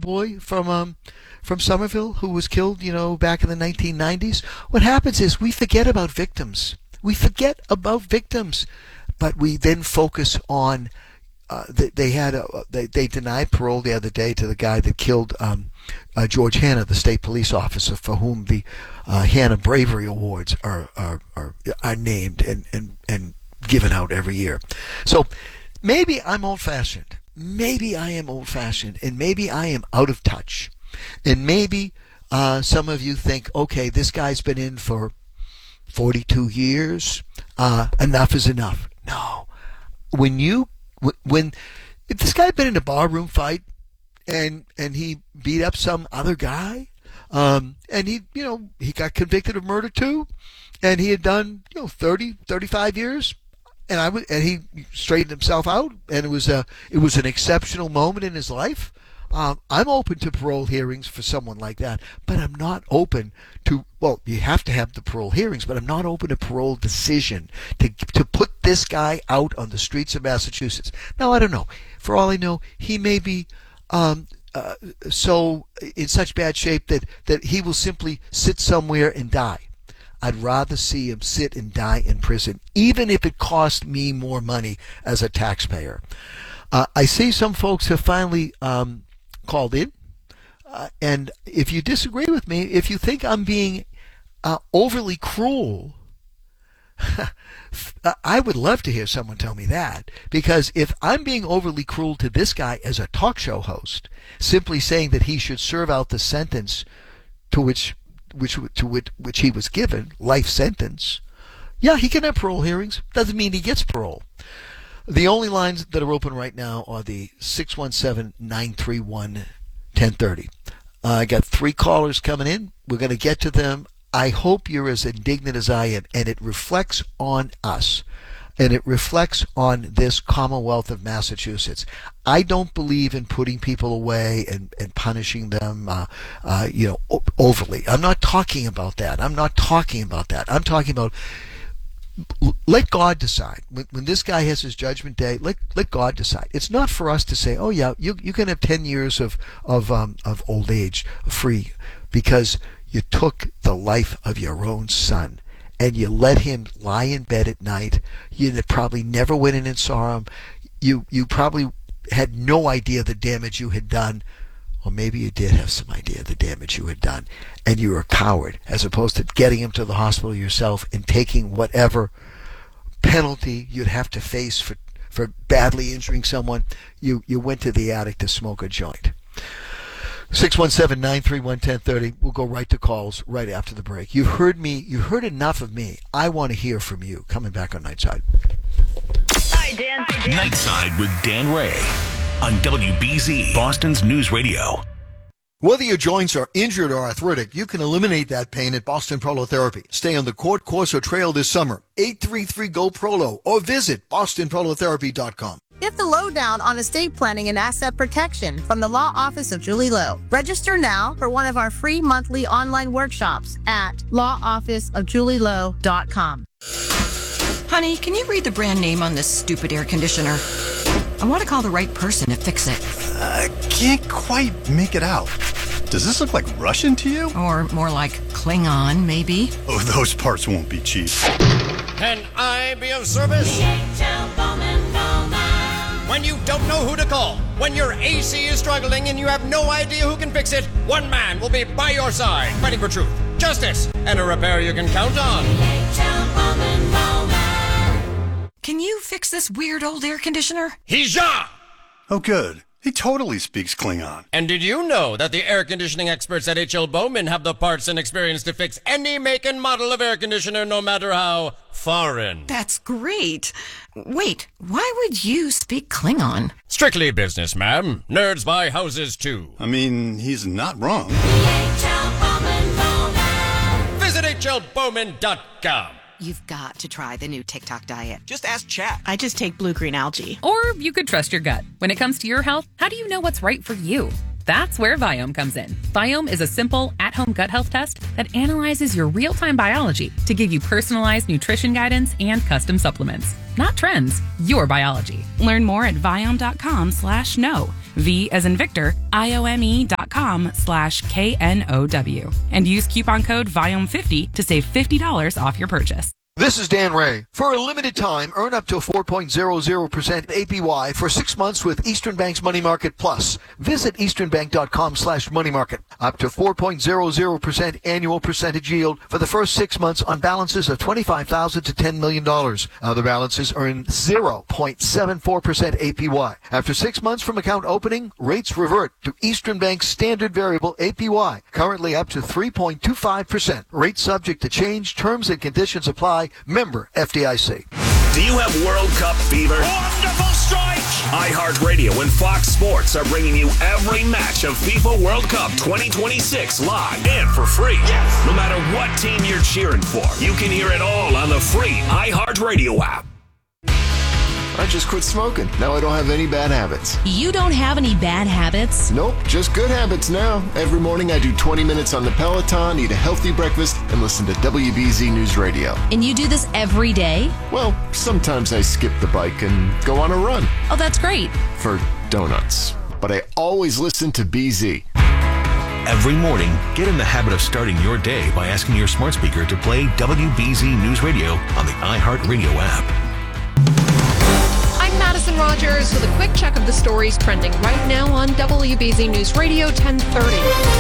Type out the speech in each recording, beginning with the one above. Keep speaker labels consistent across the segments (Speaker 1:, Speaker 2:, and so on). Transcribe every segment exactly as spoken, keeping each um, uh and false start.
Speaker 1: boy from um, from Somerville who was killed, you know, back in the nineteen nineties. What happens is we forget about victims. We forget about victims, but we then focus on. Uh, they, they had a, they they denied parole the other day to the guy that killed um, uh, George Hanna, the state police officer, for whom the uh, Hanna Bravery Awards are are are, are named and, and and given out every year. So maybe I'm old-fashioned. Maybe I am old-fashioned, and maybe I am out of touch, and maybe uh, some of you think, okay, this guy's been in for forty-two years. Uh, enough is enough. No, when you When if this guy had been in a barroom fight and and he beat up some other guy, um, and he you know he got convicted of murder too, and he had done you know thirty, thirty-five years, and I would and he straightened himself out, and it was a it was an exceptional moment in his life. Um, I'm open to parole hearings for someone like that, but I'm not open to, well, you have to have the parole hearings, but I'm not open to parole decision to to put this guy out on the streets of Massachusetts. Now, I don't know. For all I know, he may be um, uh, so in such bad shape that, that he will simply sit somewhere and die. I'd rather see him sit and die in prison, even if it cost me more money as a taxpayer. Uh, I see some folks have finally um, called in, uh, and if you disagree with me, if you think I'm being uh, overly cruel, I would love to hear someone tell me that, because if I'm being overly cruel to this guy as a talk show host, simply saying that he should serve out the sentence to which which to which, which he was given, life sentence, yeah, he can have parole hearings. Doesn't mean he gets parole. The only lines that are open right now are the six one seven, nine three one, one zero three zero. Uh, I got three callers coming in. We're going to get to them. I hope you're as indignant as I am, and it reflects on us, and it reflects on this Commonwealth of Massachusetts. I don't believe in putting people away and, and punishing them, uh, uh, you know, o- overly. I'm not talking about that. I'm not talking about that. I'm talking about let God decide. When, when this guy has his judgment day, let let God decide. It's not for us to say, oh yeah, you you can have ten years of of um, of old age free because you took the life of your own son and you let him lie in bed at night. You probably never went in and saw him. You you probably had no idea the damage you had done. Or maybe you did have some idea of the damage you had done, and you were a coward, as opposed to getting him to the hospital yourself and taking whatever penalty you'd have to face for, for badly injuring someone. You you went to the attic to smoke a joint. six one seven, nine three one, one zero three zero. We'll go right to calls right after the break. You heard me. You heard enough of me. I want to hear from you. Coming back on Nightside.
Speaker 2: Hi, Dan. Hi, Dan.
Speaker 3: Nightside with Dan Ray on W B Z, Boston's News Radio.
Speaker 1: Whether your joints are injured or arthritic, you can eliminate that pain at Boston Prolotherapy. Stay on the court, course, or trail this summer. eight three three, G O, Prolo, or visit boston prolotherapy dot com.
Speaker 4: Get the lowdown on estate planning and asset protection from the Law Office of Julie Lowe. Register now for one of our free monthly online workshops at law office of julie lowe dot com.
Speaker 5: Honey, can you read the brand name on this stupid air conditioner? I want to call the right person to fix it.
Speaker 6: I can't quite make it out. Does this look like Russian to you?
Speaker 5: Or more like Klingon, maybe?
Speaker 6: Oh, those parts won't be cheap.
Speaker 7: Can I be of service? When you don't know who to call, when your A C is struggling and you have no idea who can fix it, one man will be by your side, fighting for truth, justice, and a repair you can count on.
Speaker 5: Can you fix this weird old air conditioner?
Speaker 7: Hija!
Speaker 6: Oh, good. He totally speaks Klingon.
Speaker 7: And did you know that the air conditioning experts at H L Bowman have the parts and experience to fix any make and model of air conditioner, no matter how foreign?
Speaker 5: That's great. Wait, why would you speak Klingon?
Speaker 7: Strictly business, ma'am. Nerds buy houses, too.
Speaker 6: I mean, he's not wrong.
Speaker 7: Visit H L Bowman dot com.
Speaker 8: You've got to try the new TikTok diet.
Speaker 9: Just ask Chat.
Speaker 10: I just take blue-green algae.
Speaker 11: Or you could trust your gut. When it comes to your health, how do you know what's right for you? That's where Viome comes in. Viome is a simple, at-home gut health test that analyzes your real-time biology to give you personalized nutrition guidance and custom supplements. Not trends, your biology.
Speaker 10: Learn more at Viome dot com slash no.
Speaker 11: V as in Victor, I O M E dot com slash K N O W. And use coupon code Viome fifty to save fifty dollars off your purchase.
Speaker 1: This is Dan Ray. For a limited time, earn up to four point zero zero percent A P Y for six months with Eastern Bank's Money Market Plus. Visit easternbank.com slash money market. Up to four point zero zero percent annual percentage yield for the first six months on balances of twenty-five thousand dollars to ten million dollars. Other balances earn zero point seven four percent A P Y. After six months from account opening, rates revert to Eastern Bank's standard variable A P Y, currently up to three point two five percent. Rate subject to change. Terms and conditions apply. Member F D I C.
Speaker 3: Do you have World Cup fever?
Speaker 7: Wonderful strike!
Speaker 3: iHeartRadio and Fox Sports are bringing you every match of FIFA World Cup twenty twenty-six live and for free. Yes! No matter what team you're cheering for, you can hear it all on the free iHeartRadio app.
Speaker 9: I just quit smoking. Now I don't have any bad habits.
Speaker 10: You don't have any bad habits?
Speaker 9: Nope, just good habits now. Every morning I do twenty minutes on the Peloton, eat a healthy breakfast, and listen to W B Z News Radio.
Speaker 10: And you do this every day?
Speaker 9: Well, sometimes I skip the bike and go on a run.
Speaker 10: Oh, that's great.
Speaker 9: For donuts. But I always listen to B Z.
Speaker 3: Every morning, get in the habit of starting your day by asking your smart speaker to play W B Z News Radio on the iHeartRadio app.
Speaker 12: I'm Madison Rogers with a quick check of the stories trending right now on W B Z News Radio ten thirty.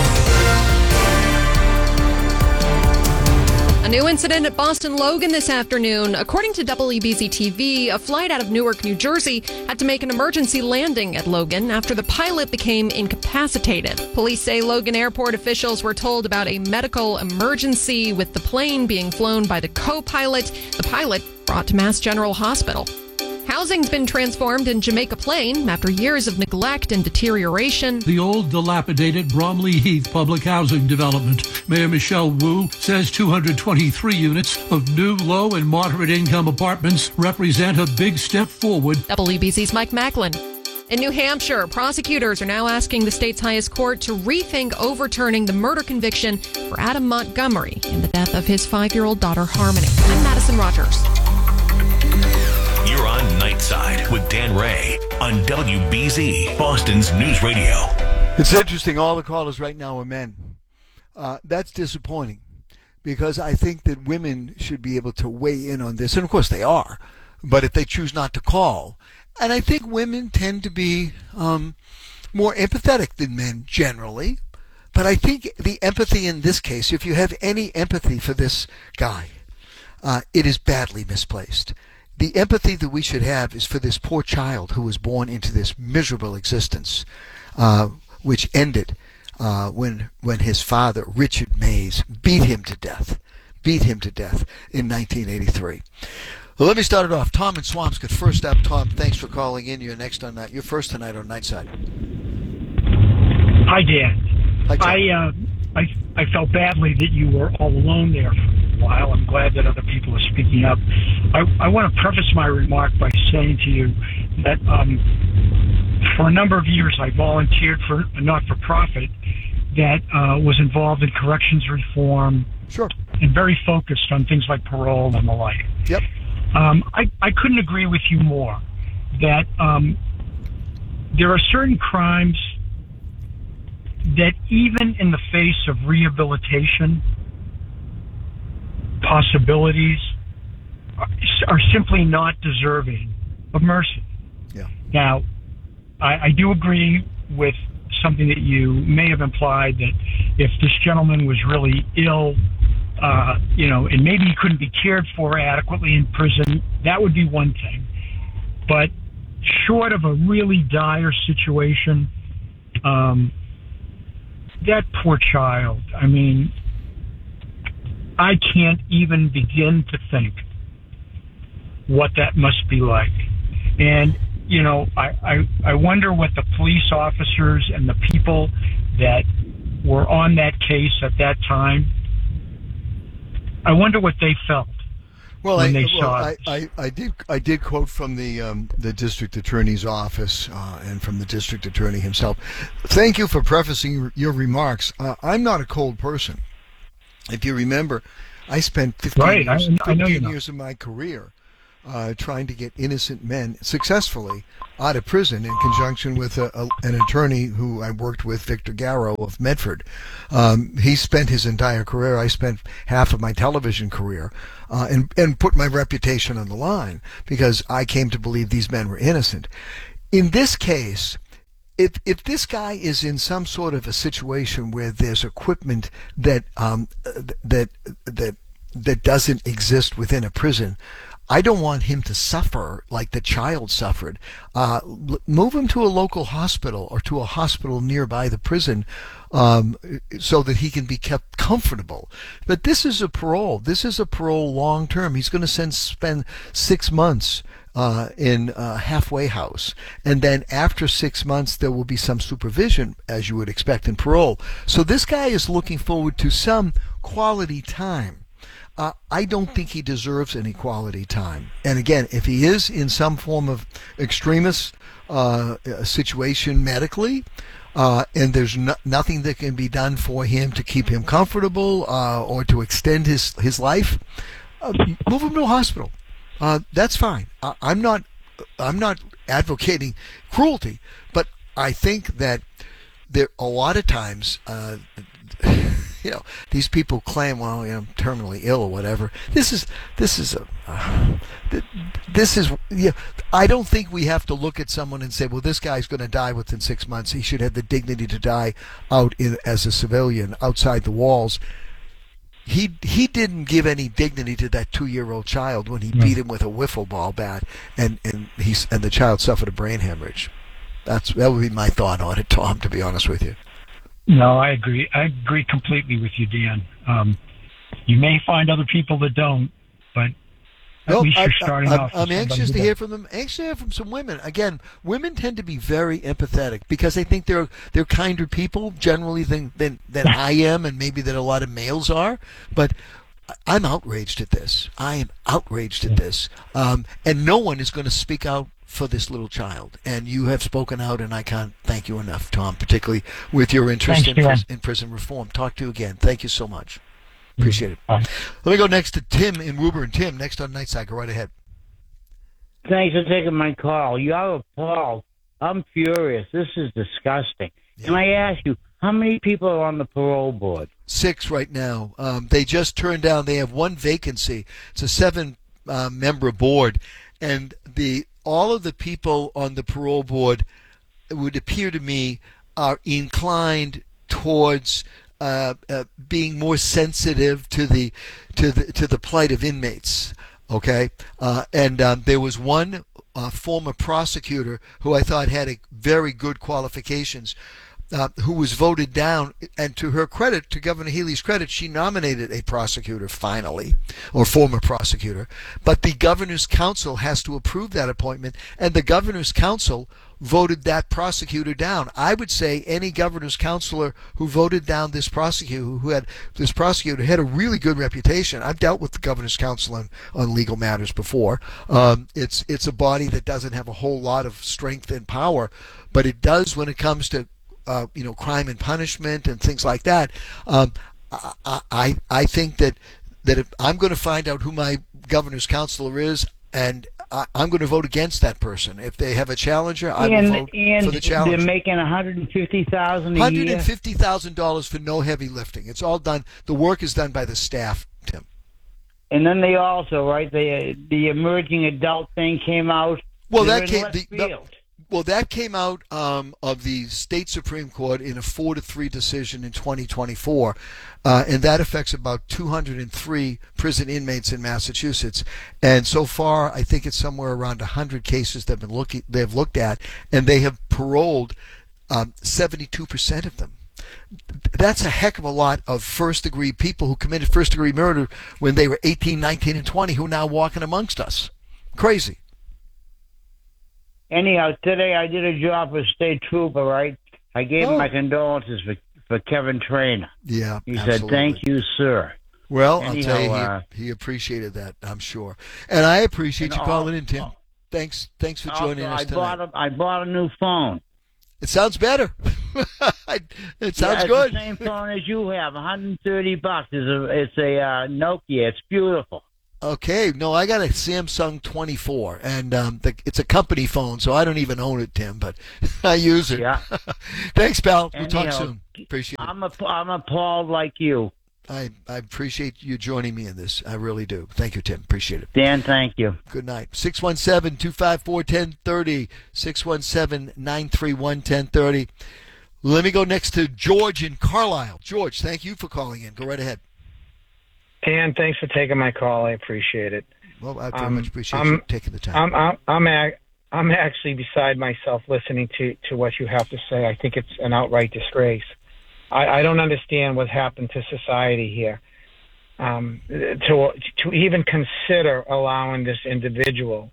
Speaker 12: A new incident at Boston Logan this afternoon. According to W B Z T V, a flight out of Newark, New Jersey had to make an emergency landing at Logan after the pilot became incapacitated. Police say Logan Airport officials were told about a medical emergency with the plane being flown by the co-pilot. The pilot brought to Mass General Hospital. Housing's been transformed in Jamaica Plain after years of neglect and deterioration.
Speaker 13: The old, dilapidated Bromley Heath public housing development. Mayor Michelle Wu says two hundred twenty-three units of new low and moderate income apartments represent a big step forward.
Speaker 12: W B Z's Mike Macklin. In New Hampshire, prosecutors are now asking the state's highest court to rethink overturning the murder conviction for Adam Montgomery in the death of his five-year-old daughter, Harmony. I'm Madison Rogers.
Speaker 3: You're on Nightside with Dan Ray on W B Z, Boston's News Radio.
Speaker 1: It's interesting. All the callers right now are men. Uh, that's disappointing because I think that women should be able to weigh in on this. And, of course, they are. But if they choose not to call. And I think women tend to be um, more empathetic than men generally. But I think the empathy in this case, if you have any empathy for this guy, uh, it is badly misplaced. The empathy that we should have is for this poor child who was born into this miserable existence, uh, which ended uh, when when his father, Richard Mays, beat him to death, beat him to death in nineteen eighty-three. Well, let me start it off. Tom in Swampscott. First up, Tom, thanks for calling in. You're next on that. You're first tonight on Nightside.
Speaker 14: Hi, Dan.
Speaker 1: Hi, Tom.
Speaker 14: I, uh, I, I felt badly that you were all alone there for a while. I'm glad that other people are speaking up. I, I want to preface my remark by saying to you that um, for a number of years I volunteered for a not-for-profit that uh, was involved in corrections reform.
Speaker 1: Sure.
Speaker 14: And very focused on things like parole and the like.
Speaker 1: Yep.
Speaker 14: Um, I, I couldn't agree with you more that um, there are certain crimes that even in the face of rehabilitation possibilities are, are simply not deserving of mercy.
Speaker 1: Yeah.
Speaker 14: Now, I, I do agree with something that you may have implied that if this gentleman was really ill, uh, you know, and maybe he couldn't be cared for adequately in prison, that would be one thing. But short of a really dire situation, um, that poor child, I mean, I can't even begin to think what that must be like. And, you know, I, I, I wonder what the police officers and the people that were on that case at that time, I wonder what they felt.
Speaker 1: Well,
Speaker 14: when
Speaker 1: I,
Speaker 14: they
Speaker 1: well
Speaker 14: saw
Speaker 1: I,
Speaker 14: it.
Speaker 1: I, I did I did quote from the um, the district attorney's office uh, and from the district attorney himself. Thank you for prefacing your remarks. Uh, I'm not a cold person. If you remember, I spent fifteen
Speaker 14: right.
Speaker 1: years,
Speaker 14: I, I know
Speaker 1: fifteen
Speaker 14: you know.
Speaker 1: years of my career uh, trying to get innocent men successfully out of prison in conjunction with a, a, an attorney who I worked with, Victor Garrow of Medford. Um, he spent his entire career, I spent half of my television career, uh, and, and put my reputation on the line because I came to believe these men were innocent. In this case, if if this guy is in some sort of a situation where there's equipment that um, that that that doesn't exist within a prison, I don't want him to suffer like the child suffered. Uh, move him to a local hospital or to a hospital nearby the prison um, so that he can be kept comfortable. But this is a parole. This is a parole long term. He's going to send, spend six months uh, in a halfway house. And then after six months, there will be some supervision, as you would expect in parole. So this guy is looking forward to some quality time. Uh, I don't think he deserves any quality time. And again, if he is in some form of extremist uh, situation medically, uh, and there's no, nothing that can be done for him to keep him comfortable uh, or to extend his, his life, uh, move him to a hospital. Uh, that's fine. I, I'm not I'm not advocating cruelty, but I think that there a lot of times. Uh, You know, these people claim, well, you know, I'm terminally ill or whatever. This is, this is a, uh, this is, yeah. I don't think we have to look at someone and say, well, this guy's going to die within six months. He should have the dignity to die out in, as a civilian outside the walls. He he didn't give any dignity to that two-year-old child when he no. beat him with a wiffle ball bat, and and he's and the child suffered a brain hemorrhage. That's that would be my thought on it, Tom. To be honest with you.
Speaker 14: No, I agree. I agree completely with you, Dan. Um, you may find other people that don't, but at
Speaker 1: no,
Speaker 14: least
Speaker 1: I,
Speaker 14: you're starting
Speaker 1: I,
Speaker 14: off.
Speaker 1: I'm anxious to hear from them. Anxious to hear from some women. Again, women tend to be very empathetic because they think they're they're kinder people generally than than, than I am, and maybe that a lot of males are. But I'm outraged at this. I am outraged at this, um, and no one is going to speak out for this little child, and you have spoken out, and I can't thank you enough, Tom, particularly with your interest
Speaker 14: Thanks,
Speaker 1: in,
Speaker 14: Dan.
Speaker 1: pris- in prison reform. Talk to you again. Thank you so much. Appreciate it.
Speaker 14: Bye.
Speaker 1: Let me go next to Tim in Woburn. Tim, next on Nightside. Go right ahead.
Speaker 15: Thanks for taking my call. You're appalled. I'm furious. This is disgusting.
Speaker 1: Yeah.
Speaker 15: Can I ask you, how many people are on the parole board?
Speaker 1: Six right now. Um, they just turned down. They have one vacancy. It's a seven-member uh, board, and the all of the people on the parole board, it would appear to me, are inclined towards uh, uh, being more sensitive to the to the to the plight of inmates. Okay, uh, and um, there was one uh, former prosecutor who I thought had a very good qualifications. Uh, who was voted down, and to her credit, to Governor Healy's credit, she nominated a prosecutor finally, or former prosecutor, but the Governor's Council has to approve that appointment, and the Governor's Council voted that prosecutor down. I would say any Governor's Councilor who voted down this prosecutor, who had this prosecutor had a really good reputation. I've dealt with the Governor's Council on, on legal matters before. Um, it's it's a body that doesn't have a whole lot of strength and power, but it does when it comes to Uh, you know, crime and punishment and things like that. Um, I, I I think that that if I'm going to find out who my governor's counselor is, and I, I'm going to vote against that person. If they have a challenger, I
Speaker 15: and,
Speaker 1: will vote
Speaker 15: and
Speaker 1: for the challenger.
Speaker 15: They're making one hundred fifty thousand dollars a
Speaker 1: one
Speaker 15: year.
Speaker 1: hundred fifty thousand dollars for no heavy lifting. It's all done. The work is done by the staff, Tim.
Speaker 15: And then they also, right, the the emerging adult thing came out.
Speaker 1: Well,
Speaker 15: They're
Speaker 1: that
Speaker 15: in
Speaker 1: came.
Speaker 15: left
Speaker 1: The,
Speaker 15: field.
Speaker 1: Well, that came out um, of the state Supreme Court in a four to three decision in twenty twenty-four, uh, and that affects about two hundred three prison inmates in Massachusetts. And so far, I think it's somewhere around one hundred cases they've been looking, they've looked at, and they have paroled um, seventy-two percent of them. That's a heck of a lot of first-degree people who committed first-degree murder when they were eighteen, nineteen, and twenty, who are now walking amongst us. Crazy.
Speaker 15: Anyhow, today I did a job for state trooper, right? I gave
Speaker 1: Oh.
Speaker 15: him my condolences for, for Kevin Trainer.
Speaker 1: Yeah,
Speaker 15: He
Speaker 1: absolutely.
Speaker 15: said, thank you, sir.
Speaker 1: Well,
Speaker 15: Anyhow,
Speaker 1: I'll tell you,
Speaker 15: uh,
Speaker 1: he, he appreciated that, I'm sure. And I appreciate
Speaker 15: And
Speaker 1: you calling
Speaker 15: al-
Speaker 1: in, Tim. Thanks thanks for joining
Speaker 15: also,
Speaker 1: us
Speaker 15: I
Speaker 1: tonight.
Speaker 15: bought, a, I bought a new phone.
Speaker 1: It sounds better. It sounds
Speaker 15: yeah,
Speaker 1: good.
Speaker 15: It's the same phone as you have, one hundred thirty bucks. It's a, it's a uh, Nokia. It's beautiful.
Speaker 1: Okay, no, I got a Samsung twenty-four, and um, the, it's a company phone, so I don't even own it, Tim, but I use it.
Speaker 15: Yeah.
Speaker 1: Thanks, pal. We'll
Speaker 15: Anyhow,
Speaker 1: talk soon. Appreciate it.
Speaker 15: I'm a, I'm appalled like you.
Speaker 1: I, I appreciate you joining me in this. I really do. Thank you, Tim. Appreciate it.
Speaker 15: Dan, thank you.
Speaker 1: Good night. six one seven, two five four, one zero three zero, six one seven, nine three one, one zero three zero. Let me go next to George in Carlisle. George, thank you for calling in. Go right ahead.
Speaker 16: Dan, thanks for taking my call. I appreciate it.
Speaker 1: Well, I very
Speaker 16: um,
Speaker 1: much appreciate
Speaker 16: I'm,
Speaker 1: you taking the time.
Speaker 16: I'm I'm I'm, ac- I'm actually beside myself listening to, to what you have to say. I think it's an outright disgrace. I, I don't understand what happened to society here. Um, to to even consider allowing this individual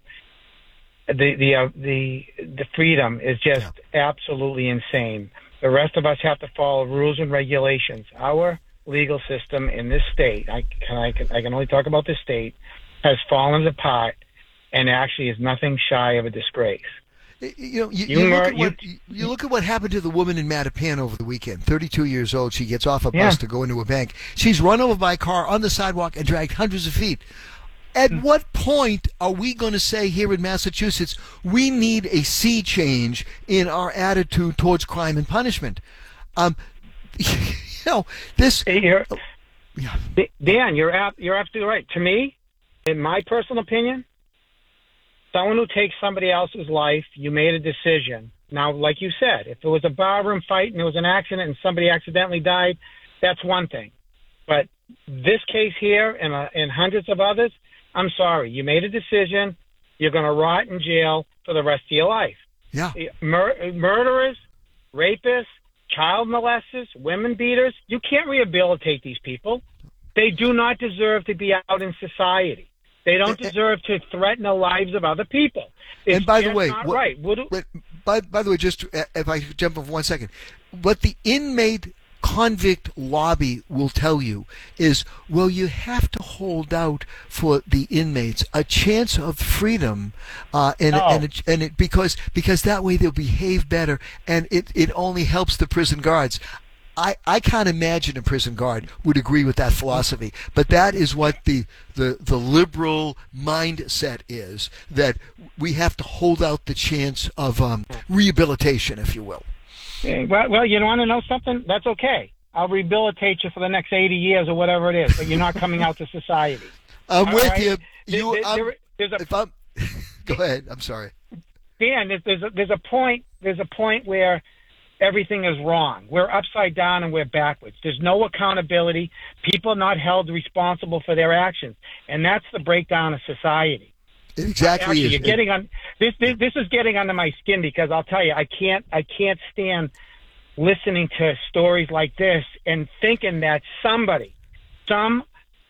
Speaker 16: the the uh, the the freedom is just yeah. absolutely insane. The rest of us have to follow rules and regulations. Our legal system in this state, I can I can, I can only talk about this state, has fallen apart and actually is nothing shy of a disgrace.
Speaker 1: You know, you,
Speaker 16: you,
Speaker 1: you,
Speaker 16: mur-
Speaker 1: look at what,
Speaker 16: you,
Speaker 1: you look at what happened to the woman in Mattapan over the weekend. thirty-two years old. She gets off a
Speaker 16: yeah.
Speaker 1: bus to go into a bank. She's run over by a car on the sidewalk and dragged hundreds of feet. At mm. what point are we going to say here in Massachusetts we need a sea change in our attitude towards crime and punishment? Um, you know, this.
Speaker 16: You're,
Speaker 1: oh, yeah.
Speaker 16: Dan, you're ab- you're absolutely right. To me, in my personal opinion, someone who takes somebody else's life, you made a decision. Now, like you said, if it was a barroom fight and there was an accident and somebody accidentally died, that's one thing. But this case here and, uh, and hundreds of others, I'm sorry. You made a decision. You're going to rot in jail for the rest of your life.
Speaker 1: Yeah.
Speaker 16: Mur- murderers, rapists, child molesters, women beaters, you can't rehabilitate these people. They do not deserve to be out in society. They don't deserve to threaten the lives of other people. It's
Speaker 1: and by the way,
Speaker 16: not
Speaker 1: what,
Speaker 16: right. Do,
Speaker 1: by, by the way, just if I could jump in for one second, what the inmate convict lobby will tell you is, well, you have to hold out for the inmates a chance of freedom, uh, and
Speaker 16: no.
Speaker 1: and it, and it because because that way they'll behave better, and it, it only helps the prison guards. I, I can't imagine a prison guard would agree with that philosophy, but that is what the, the, the liberal mindset is, that we have to hold out the chance of um, rehabilitation, if you will.
Speaker 16: Yeah, well, well, you want to know something? That's okay. I'll rehabilitate you for the next eighty years or whatever it is, but you're not coming out to society.
Speaker 1: I'm
Speaker 16: All
Speaker 1: with
Speaker 16: right?
Speaker 1: you. you
Speaker 16: there,
Speaker 1: I'm,
Speaker 16: there, there's a,
Speaker 1: if I'm, go ahead. I'm sorry.
Speaker 16: Dan, there's, there's, a, there's a point. There's a point where everything is wrong. We're upside down and we're backwards. There's no accountability. People are not held responsible for their actions, and that's the breakdown of society.
Speaker 1: It exactly
Speaker 16: Actually,
Speaker 1: is.
Speaker 16: You're getting on this, this. This is getting under my skin because I'll tell you, I can't. I can't stand listening to stories like this and thinking that somebody, some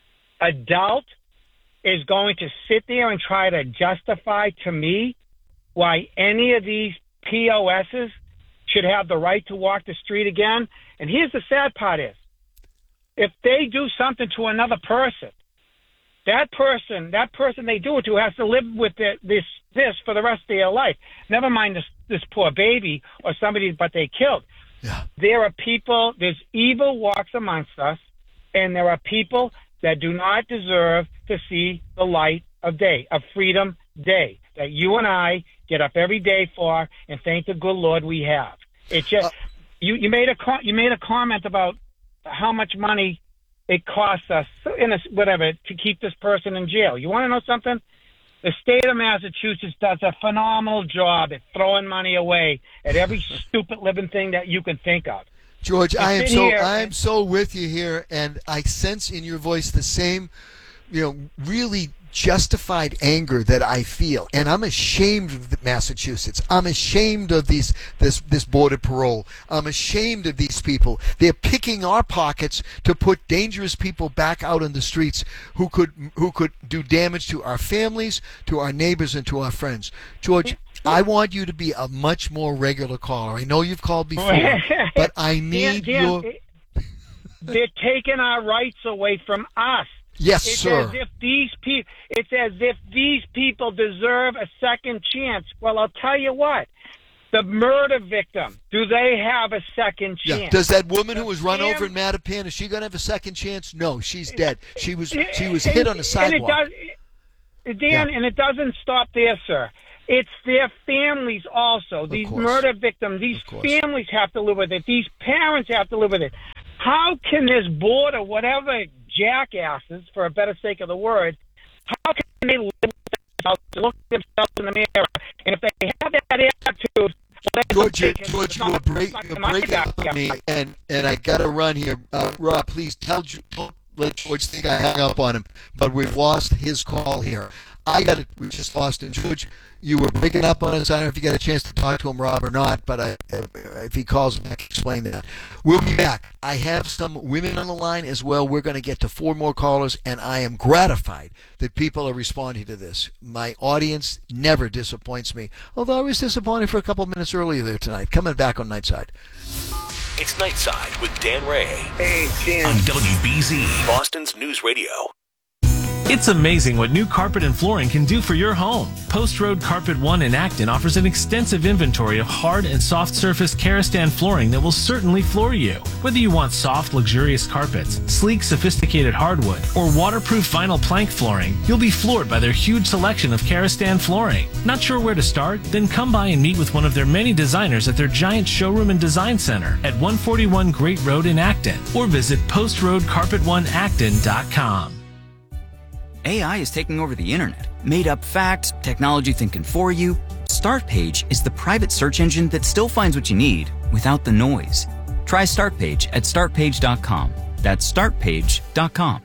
Speaker 16: adult, is going to sit there and try to justify to me why any of these P O S's should have the right to walk the street again. And here's the sad part is, if they do something to another person, that person, that person they do it to has to live with the, this this for the rest of their life. Never mind this this poor baby or somebody but they killed.
Speaker 1: Yeah.
Speaker 16: There are people, there's evil walks amongst us, and there are people that do not deserve to see the light of day, of Freedom Day, that you and I get up every day for, and thank the good Lord we have. It just uh, you you made a you made a comment about how much money it costs us in a, whatever to keep this person in jail. You want to know something? The state of Massachusetts does a phenomenal job at throwing money away at every stupid living thing that you can think of.
Speaker 1: George, I am so
Speaker 16: here,
Speaker 1: I am so with you here, and I sense in your voice the same, you know, really justified anger that I feel, and I'm ashamed of Massachusetts. I'm ashamed of these this this border parole. I'm ashamed of these people. They're picking our pockets to put dangerous people back out on the streets who could who could do damage to our families, to our neighbors, and to our friends. George, I want you to be a much more regular caller. I know you've called before, but I need
Speaker 16: Dan, Dan,
Speaker 1: your.
Speaker 16: They're taking our rights away from us.
Speaker 1: Yes,
Speaker 16: it's
Speaker 1: sir.
Speaker 16: As if these pe- it's as if these people deserve a second chance. Well, I'll tell you what. The murder victim, do they have a second chance?
Speaker 1: Yeah. Does that woman who was run and, over in Mattapan, is she going to have a second chance? No, she's dead. She was she was
Speaker 16: and,
Speaker 1: hit on the sidewalk.
Speaker 16: And it does, Dan, yeah. and it doesn't stop there, sir. It's their families also.
Speaker 1: Of
Speaker 16: These
Speaker 1: course.
Speaker 16: murder victims, these families have to live with it. These parents have to live with it. How can this board or whatever jackasses, for a better sake of the word, how can they live with themselves, look themselves in the mirror? And if they have that attitude,
Speaker 1: George, you, George, you were break, you're breaking up on me, and, and I got to run here. Uh, Rob, please tell don't let George think I hung up on him, but we've lost his call here. I got it. We just lost it. George, you were breaking up on us. I don't know if you got a chance to talk to him, Rob, or not, but I, if he calls me, I can explain that. We'll be back. I have some women on the line as well. We're going to get to four more callers, and I am gratified that people are responding to this. My audience never disappoints me, although I was disappointed for a couple minutes earlier there tonight. Coming back on Nightside.
Speaker 3: It's Nightside with Dan Ray.
Speaker 16: Hey, Dan.
Speaker 3: On W B Z, Boston's News Radio.
Speaker 17: It's amazing what new carpet and flooring can do for your home. Post Road Carpet One in Acton offers an extensive inventory of hard and soft surface Karastan flooring that will certainly floor you. Whether you want soft, luxurious carpets, sleek, sophisticated hardwood, or waterproof vinyl plank flooring, you'll be floored by their huge selection of Karastan flooring. Not sure where to start? Then come by and meet with one of their many designers at their giant showroom and design center at one forty-one Great Road in Acton, or visit post road carpet one acton dot com.
Speaker 18: A I is taking over the internet. Made up facts, technology thinking for you. Startpage is the private search engine that still finds what you need without the noise. Try Startpage at start page dot com. That's start page dot com.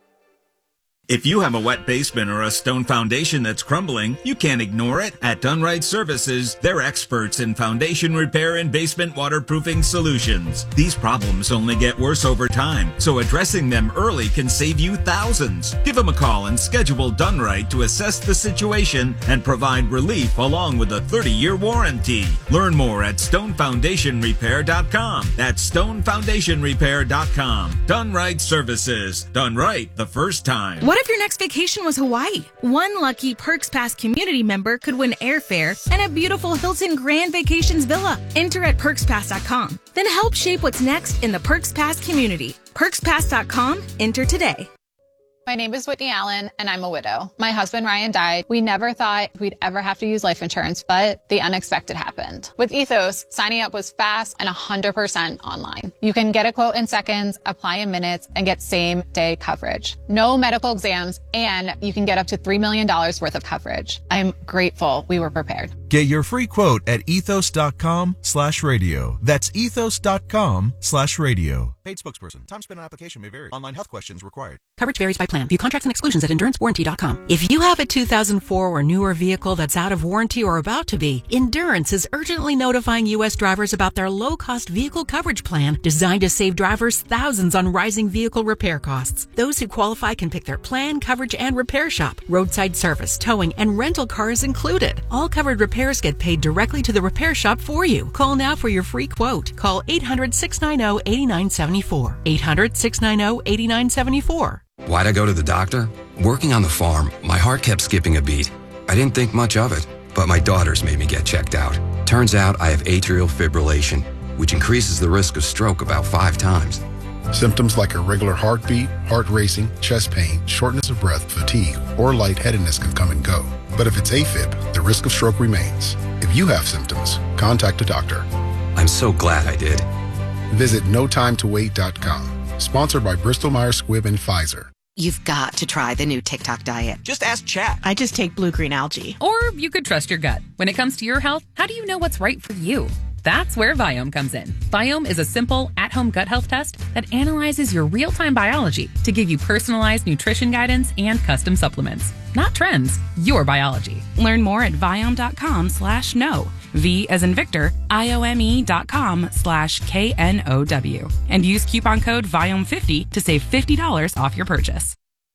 Speaker 19: If you have a wet basement or a stone foundation that's crumbling, you can't ignore it. At Dunright Services, they're experts in foundation repair and basement waterproofing solutions. These problems only get worse over time, so addressing them early can save you thousands. Give them a call and schedule Dunright to assess the situation and provide relief along with a thirty-year warranty. Learn more at stone foundation repair dot com. That's stone foundation repair dot com. Dunright Services. Done right the first time.
Speaker 20: What if your next vacation was Hawaii? One lucky Perks Pass community member could win airfare and a beautiful Hilton Grand Vacations villa. Enter at perks pass dot com. Then help shape what's next in the Perks Pass community. perks pass dot com. Enter today.
Speaker 21: My name is Whitney Allen, and I'm a widow. My husband, Ryan, died. We never thought we'd ever have to use life insurance, but the unexpected happened. With Ethos, signing up was fast and one hundred percent online. You can get a quote in seconds, apply in minutes, and get same-day coverage. No medical exams, and you can get up to three million dollars worth of coverage. I'm grateful we were prepared.
Speaker 22: Get your free quote at ethos.com slash radio. That's ethos.com slash radio.
Speaker 23: Paid spokesperson. Time spent on application may vary. Online health questions required.
Speaker 24: Coverage varies by plan. View contracts and exclusions at endurance warranty dot com. If you have a two thousand four or newer vehicle that's out of warranty or about to be, Endurance is urgently notifying U S drivers about their low-cost vehicle coverage plan designed to save drivers thousands on rising vehicle repair costs. Those who qualify can pick their plan, coverage, and repair shop. Roadside service, towing, and rental cars included. All covered repairs get paid directly to the repair shop for you. Call now for your free quote. Call eight hundred, six nine zero, eight nine seven four. eight hundred, six nine zero, eight nine seven four.
Speaker 25: Why'd I go to the doctor? Working on the farm, my heart kept skipping a beat. I didn't think much of it, but my daughters made me get checked out. Turns out I have atrial fibrillation, which increases the risk of stroke about five times.
Speaker 26: Symptoms like irregular heartbeat, heart racing, chest pain, shortness of breath, fatigue, or lightheadedness can come and go. But if it's AFib, the risk of stroke remains. If you have symptoms, contact a doctor.
Speaker 25: I'm so glad I did.
Speaker 26: Visit no time to wait dot com. Sponsored by Bristol Myers Squibb and Pfizer.
Speaker 8: You've got to try the new TikTok diet.
Speaker 27: Just ask Chat.
Speaker 11: I just take blue-green algae. Or you could trust your gut. When it comes to your health, how do you know what's right for you? That's where Viome comes in. Viome is a simple, at-home gut health test that analyzes your real-time biology to give you personalized nutrition guidance and custom supplements. Not trends, your biology.
Speaker 10: Learn more at Viome.com slash no. V as in Victor, I-O-M-E dot com slash K N O W. And use coupon code Viome fifty to save fifty dollars off your purchase.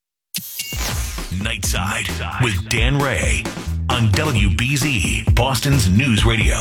Speaker 3: Nightside with Dan Ray on W B Z, Boston's News Radio.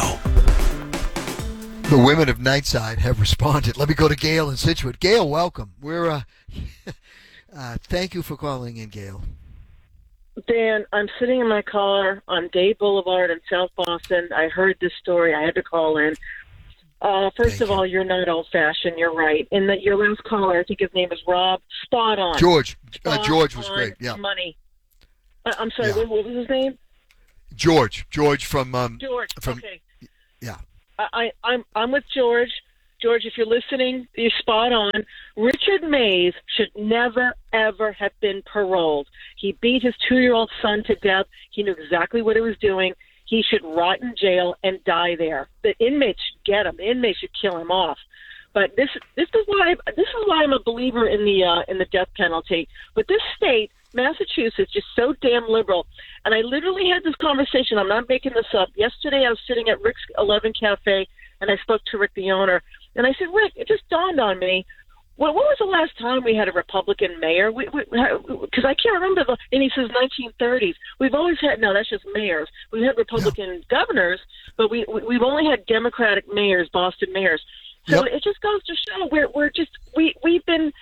Speaker 1: The women of Nightside have responded. Let me go to Gail in Scituate. Gail, welcome. We're uh, uh, thank you for calling in, Gail.
Speaker 2: Dan, I'm sitting in my car on Day Boulevard in South Boston. I heard this story. I had to call in. Uh, first
Speaker 1: Thank
Speaker 2: of
Speaker 1: you.
Speaker 2: all, you're not old-fashioned. You're right. And that your last caller, I think his name is Rob, spot on.
Speaker 1: George. Uh,
Speaker 2: Spot
Speaker 1: George was
Speaker 2: on
Speaker 1: great. Yeah.
Speaker 2: Money. Uh, I'm sorry,
Speaker 1: Yeah.
Speaker 2: what, what was his name?
Speaker 1: George. George from um,
Speaker 2: George.
Speaker 1: from
Speaker 2: okay.
Speaker 1: yeah.
Speaker 2: I, I, I'm I'm with George. George, if you're listening, you're spot on. Richard Mays should never, ever have been paroled. He beat his two-year-old son to death. He knew exactly what he was doing. He should rot in jail and die there. The inmates should get him. The inmates should kill him off. But this this is why this is why I'm a believer in the uh, in the death penalty. But this state, Massachusetts, is so damn liberal. And I literally had this conversation. I'm not making this up. Yesterday, I was sitting at Rick's eleven Cafe, and I spoke to Rick, the owner. And I said, Rick, it just dawned on me. Well, when was the last time we had a Republican mayor? Because we, we, I can't remember. The, and he says nineteen thirties. We've always had, no, that's just mayors. We've had Republican yeah. governors, but we, we, we've only had Democratic mayors, Boston mayors. So yep. it just goes to show we're, we're just, we, we've been,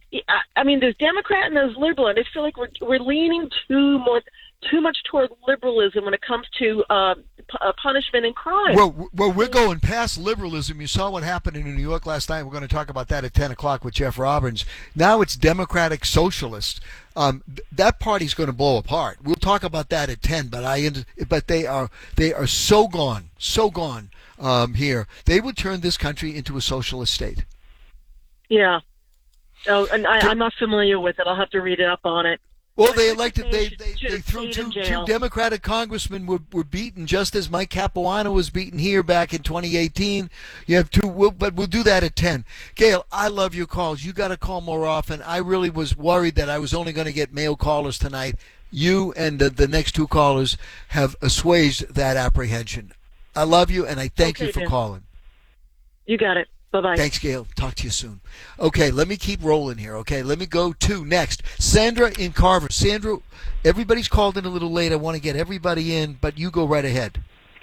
Speaker 2: I mean, there's Democrat and there's liberal, and I feel like we're, we're leaning too more, too much toward liberalism when it comes to uh, p- uh, punishment and crime.
Speaker 1: Well, well, we're going past liberalism. You saw what happened in New York last night. We're going to talk about that at ten o'clock with Jeff Robbins. Now it's Democratic Socialist. Um, th- that party's going to blow apart. We'll talk about that at ten. But I, but they are they are so gone, so gone um, here. They would turn this country into a socialist state.
Speaker 2: Yeah. Oh, and I, I'm not familiar with it. I'll have to read up on it.
Speaker 1: Well, they elected, they, they, they threw two, two Democratic congressmen were, were beaten just as Mike Capuano was beaten here back in twenty eighteen. You have two, we'll, but we'll do that at ten. Gail, I love your calls. You got to call more often. I really was worried that I was only going to get male callers tonight. You and the, the next two callers have assuaged that apprehension. I love you, and I thank
Speaker 2: okay,
Speaker 1: you for
Speaker 2: Dan.
Speaker 1: calling.
Speaker 2: You got it. Bye-bye.
Speaker 1: Thanks, Gail. Talk to you soon. Okay, let me keep rolling here, okay? Let me go to next. Sandra in Carver. Sandra, everybody's called in a little late. I want to get everybody in, but you go right ahead.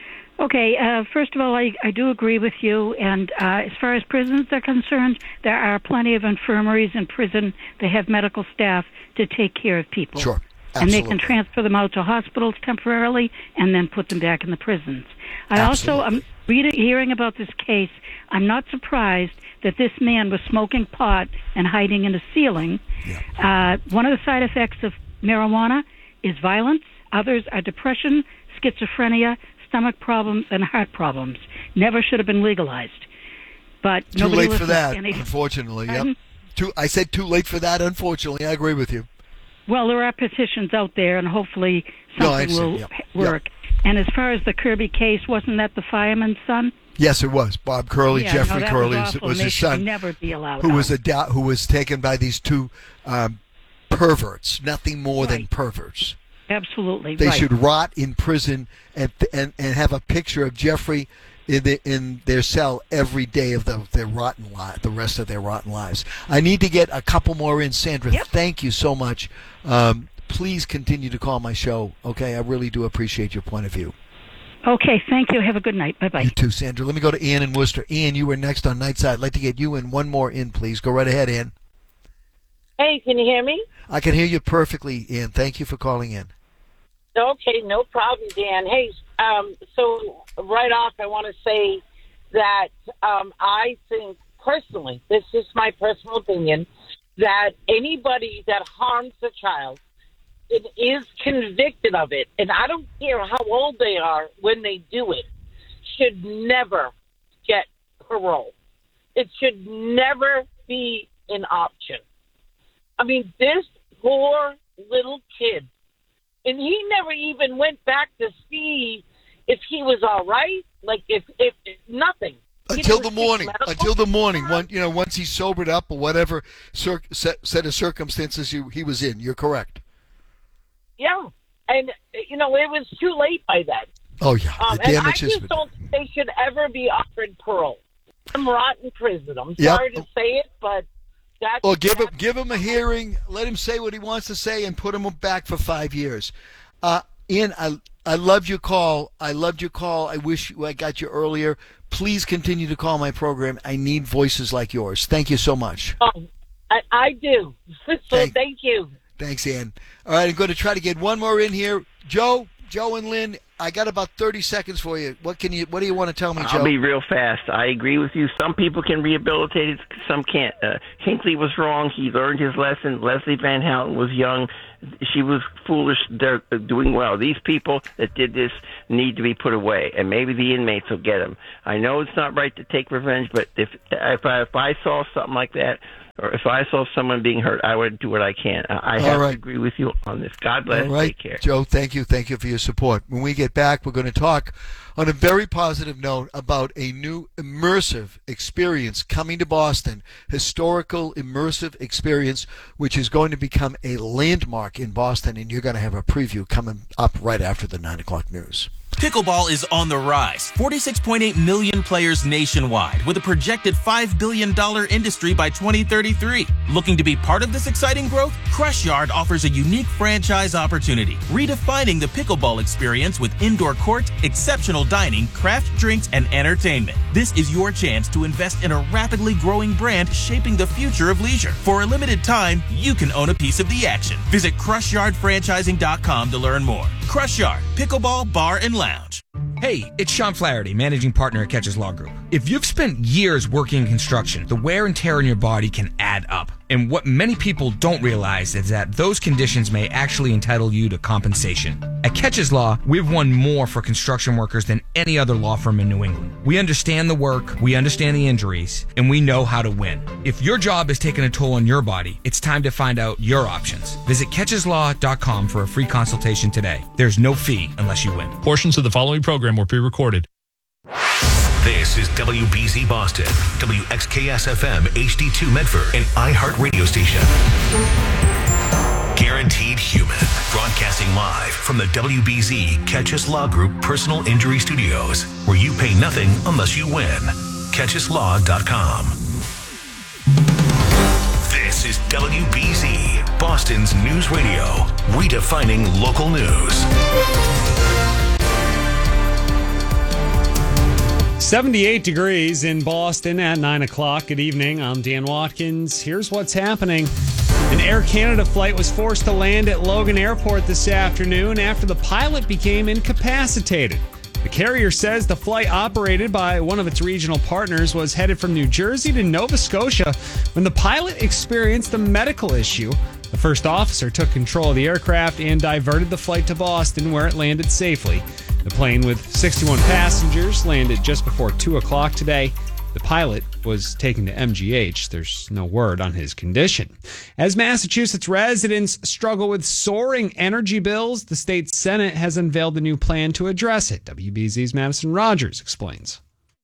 Speaker 4: Okay, uh, first of all, I, I do agree with you. And uh, as far as prisons are concerned, there are plenty of infirmaries in prison. They have medical staff to take care of people.
Speaker 1: Sure, absolutely.
Speaker 4: And they can transfer them out to hospitals temporarily and then put them back in the prisons. I
Speaker 1: Absolutely.
Speaker 4: also, I'm reading, hearing about this case, I'm not surprised that this man was smoking pot and hiding in a ceiling.
Speaker 1: Yeah.
Speaker 4: Uh, one of the side effects of marijuana is violence. Others are depression, schizophrenia, stomach problems, and heart problems. Never should have been legalized. But
Speaker 1: Too
Speaker 4: nobody
Speaker 1: late for
Speaker 4: listens
Speaker 1: that,
Speaker 4: to any-
Speaker 1: unfortunately. Yep.
Speaker 4: Pardon?
Speaker 1: Too, I said too late for that, unfortunately. I agree with you.
Speaker 4: Well, there are petitions out there, and hopefully
Speaker 1: No, I
Speaker 4: something will
Speaker 1: understand. Yep.
Speaker 4: work. And as far as the Kirby case, wasn't that the fireman's son?
Speaker 1: Yes, it was. Bob Curley,
Speaker 4: Yeah,
Speaker 1: Jeffrey
Speaker 4: no, that
Speaker 1: Curley
Speaker 4: was
Speaker 1: was,
Speaker 4: awful,
Speaker 1: was
Speaker 4: and
Speaker 1: his
Speaker 4: they should
Speaker 1: son,
Speaker 4: never be allowed
Speaker 1: who was
Speaker 4: out.
Speaker 1: a da- who was taken by these two um, perverts, nothing more than perverts.
Speaker 4: Absolutely,
Speaker 1: They
Speaker 4: right.
Speaker 1: should rot in prison and and and have a picture of Jeffrey in the, in their cell every day of the, their rotten li- the rest of their rotten lives. I need to get a couple more in, Sandra. Thank you so much. Um, please continue to call my show. Okay, I really do appreciate your point of view.
Speaker 4: Okay, thank you. Have a good night. Bye-bye.
Speaker 1: You too, Sandra. Let me go to Ian in Worcester. Ian, you were next on Nightside. I'd like to get you in one more in, please. Go right ahead, Ian.
Speaker 5: Hey, can you hear me?
Speaker 1: I can hear you perfectly, Ian. Thank you for calling in.
Speaker 5: Okay, no problem, Dan. Hey, um, so right off, I want to say that um, I think personally, this is my personal opinion, that anybody that harms a child and is convicted of it, and I don't care how old they are when they do it, should never get parole. It should never be an option. I mean, this poor little kid, and he never even went back to see if he was all right. Like if if, if nothing
Speaker 1: Until the morning. Until the morning. One, you know, once he sobered up or whatever cir- set, set of circumstances he, he was in. You're correct.
Speaker 5: Yeah, and you know it was too late by then.
Speaker 1: Oh yeah,
Speaker 5: Um,
Speaker 1: the
Speaker 5: and I
Speaker 1: damage has
Speaker 5: just
Speaker 1: been.
Speaker 5: don't think they should ever be offered parole. I'm rotten prison. I'm
Speaker 1: Yep.
Speaker 5: sorry to say it, but that's
Speaker 1: Or give him give him a hearing, let him say what he wants to say, and put him back for five years. Uh, Ian, I I loved your call. I loved your call. I wish I got you earlier. Please continue to call my program. I need voices like yours. Thank you so much.
Speaker 5: Um, I, I do. So
Speaker 1: Thank-
Speaker 5: thank you.
Speaker 1: Thanks, Ann. All right, I'm going to try to get one more in here. Joe, Joe and Lynn, I got about thirty seconds for you. What can you? What do you want to tell me, Joe?
Speaker 6: I'll be real fast. I agree with you. Some people can rehabilitate it, some can't. Uh, Hinckley was wrong. He learned his lesson. Leslie Van Houten was young. She was foolish. They're doing well. These people that did this need to be put away, and maybe the inmates will get them. I know it's not right to take revenge, but if if I, if I saw something like that, or if I saw someone being hurt, I would do what I can. I have
Speaker 1: right.
Speaker 6: to agree with you on this. God bless.
Speaker 1: All right,
Speaker 6: Take care.
Speaker 1: Joe, thank you. Thank you for your support. When we get back, we're going to talk on a very positive note about a new immersive experience coming to Boston, historical immersive experience, which is going to become a landmark in Boston, and you're going to have a preview coming up right after the nine o'clock news.
Speaker 7: Pickleball is on the rise. forty-six point eight million players nationwide, with a projected five billion dollars industry by twenty thirty-three. Looking to be part of this exciting growth? Crush Yard offers a unique franchise opportunity, redefining the pickleball experience with indoor court, exceptional dining, craft drinks, and entertainment. This is your chance to invest in a rapidly growing brand shaping the future of leisure. For a limited time, you can own a piece of the action. Visit crush yard franchising dot com to learn more. Crush Yard, Pickleball Bar and Lounge.
Speaker 9: Hey, it's Sean Flaherty, managing partner at Catches Law Group. If you've spent years working in construction, the wear and tear on your body can add up. And what many people don't realize is that those conditions may actually entitle you to compensation. At Catches Law, we've won more for construction workers than any other law firm in New England. We understand the work, we understand the injuries, and we know how to win. If your job is taking a toll on your body, it's time to find out your options. Visit catches law dot com for a free consultation today. There's no fee unless you win.
Speaker 12: Portions of the following program were pre-recorded.
Speaker 3: This is W B Z Boston, W X K S F M H D two Medford, an iHeart radio station. Guaranteed Human, broadcasting live from the W B Z Catches Law Group Personal Injury Studios, where you pay nothing unless you win. catches law dot com. This is W B Z, Boston's news radio, redefining local news.
Speaker 13: seventy-eight degrees in Boston at nine o'clock. Good evening. I'm Dan Watkins. Here's what's happening. An Air Canada flight was forced to land at Logan Airport this afternoon after the pilot became incapacitated. The carrier says the flight, operated by one of its regional partners, was headed from New Jersey to Nova Scotia when the pilot experienced a medical issue. The first officer took control of the aircraft and diverted the flight to Boston, where it landed safely. The plane, with sixty-one passengers, landed just before two o'clock today. The pilot was taken to M G H. There's no word on his condition. As Massachusetts residents struggle with soaring energy bills, the state Senate has unveiled a new plan to address it. W B Z's Madison Rogers explains.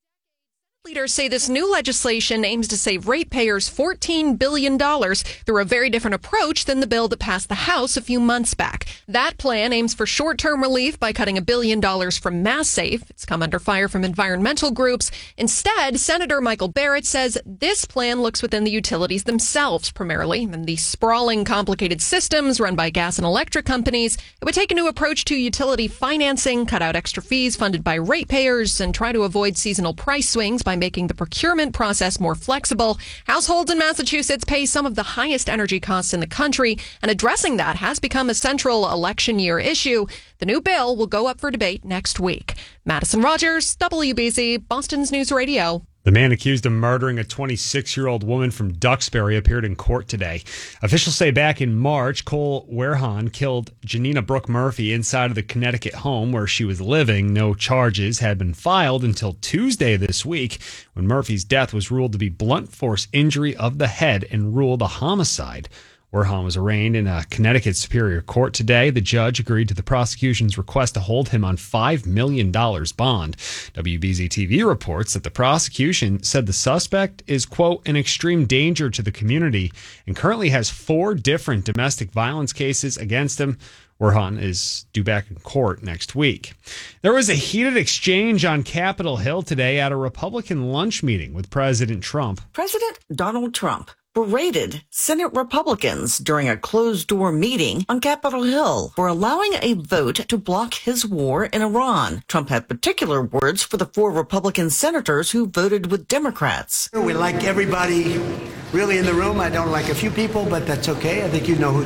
Speaker 14: Leaders say this new legislation aims to save ratepayers fourteen billion dollars through a very different approach than the bill that passed the House a few months back. That plan aims for short-term relief by cutting a billion dollars from MassSafe. It's come under fire from environmental groups. Instead, Senator Michael Barrett says this plan looks within the utilities themselves primarily, and the sprawling, complicated systems run by gas and electric companies. It would take a new approach to utility financing, cut out extra fees funded by ratepayers, and try to avoid seasonal price swings by making the procurement process more flexible. Households in Massachusetts pay some of the highest energy costs in the country, and addressing that has become a central election year issue. The new bill will go up for debate next week. Madison Rogers, W B Z, Boston's News Radio.
Speaker 13: The man accused of murdering a twenty-six-year-old woman from Duxbury appeared in court today. Officials say back in March, Cole Werhan killed Janina Brooke Murphy inside of the Connecticut home where she was living. No charges had been filed until Tuesday this week, when Murphy's death was ruled to be blunt force injury of the head and ruled a homicide. Werhan was arraigned in a Connecticut Superior Court today. The judge agreed to the prosecution's request to hold him on five million dollars bond. W B Z T V reports that the prosecution said the suspect is, quote, an extreme danger to the community and currently has four different domestic violence cases against him. Werhan is due back in court next week. There was a heated exchange on Capitol Hill today at a Republican lunch meeting with President Trump.
Speaker 27: President Donald Trump berated Senate Republicans during a closed-door meeting on Capitol Hill for allowing a vote to block his war in Iran. Trump had particular words for the four Republican senators who voted with Democrats.
Speaker 28: We like everybody really in the room. I don't like a few people, but that's okay. I think you know who they are.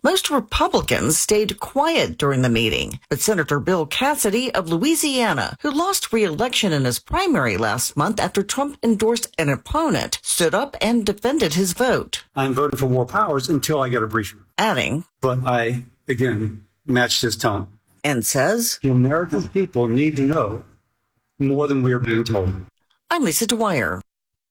Speaker 27: Most Republicans stayed quiet during the meeting, but Senator Bill Cassidy of Louisiana, who lost re-election in his primary last month after Trump endorsed an opponent, stood up and defended his vote.
Speaker 15: I'm voting for more powers until I get a briefing.
Speaker 27: Adding,
Speaker 15: but I, again, matched his tone.
Speaker 27: And says,
Speaker 15: the American people need to know more than we are being told.
Speaker 27: I'm Lisa Dwyer.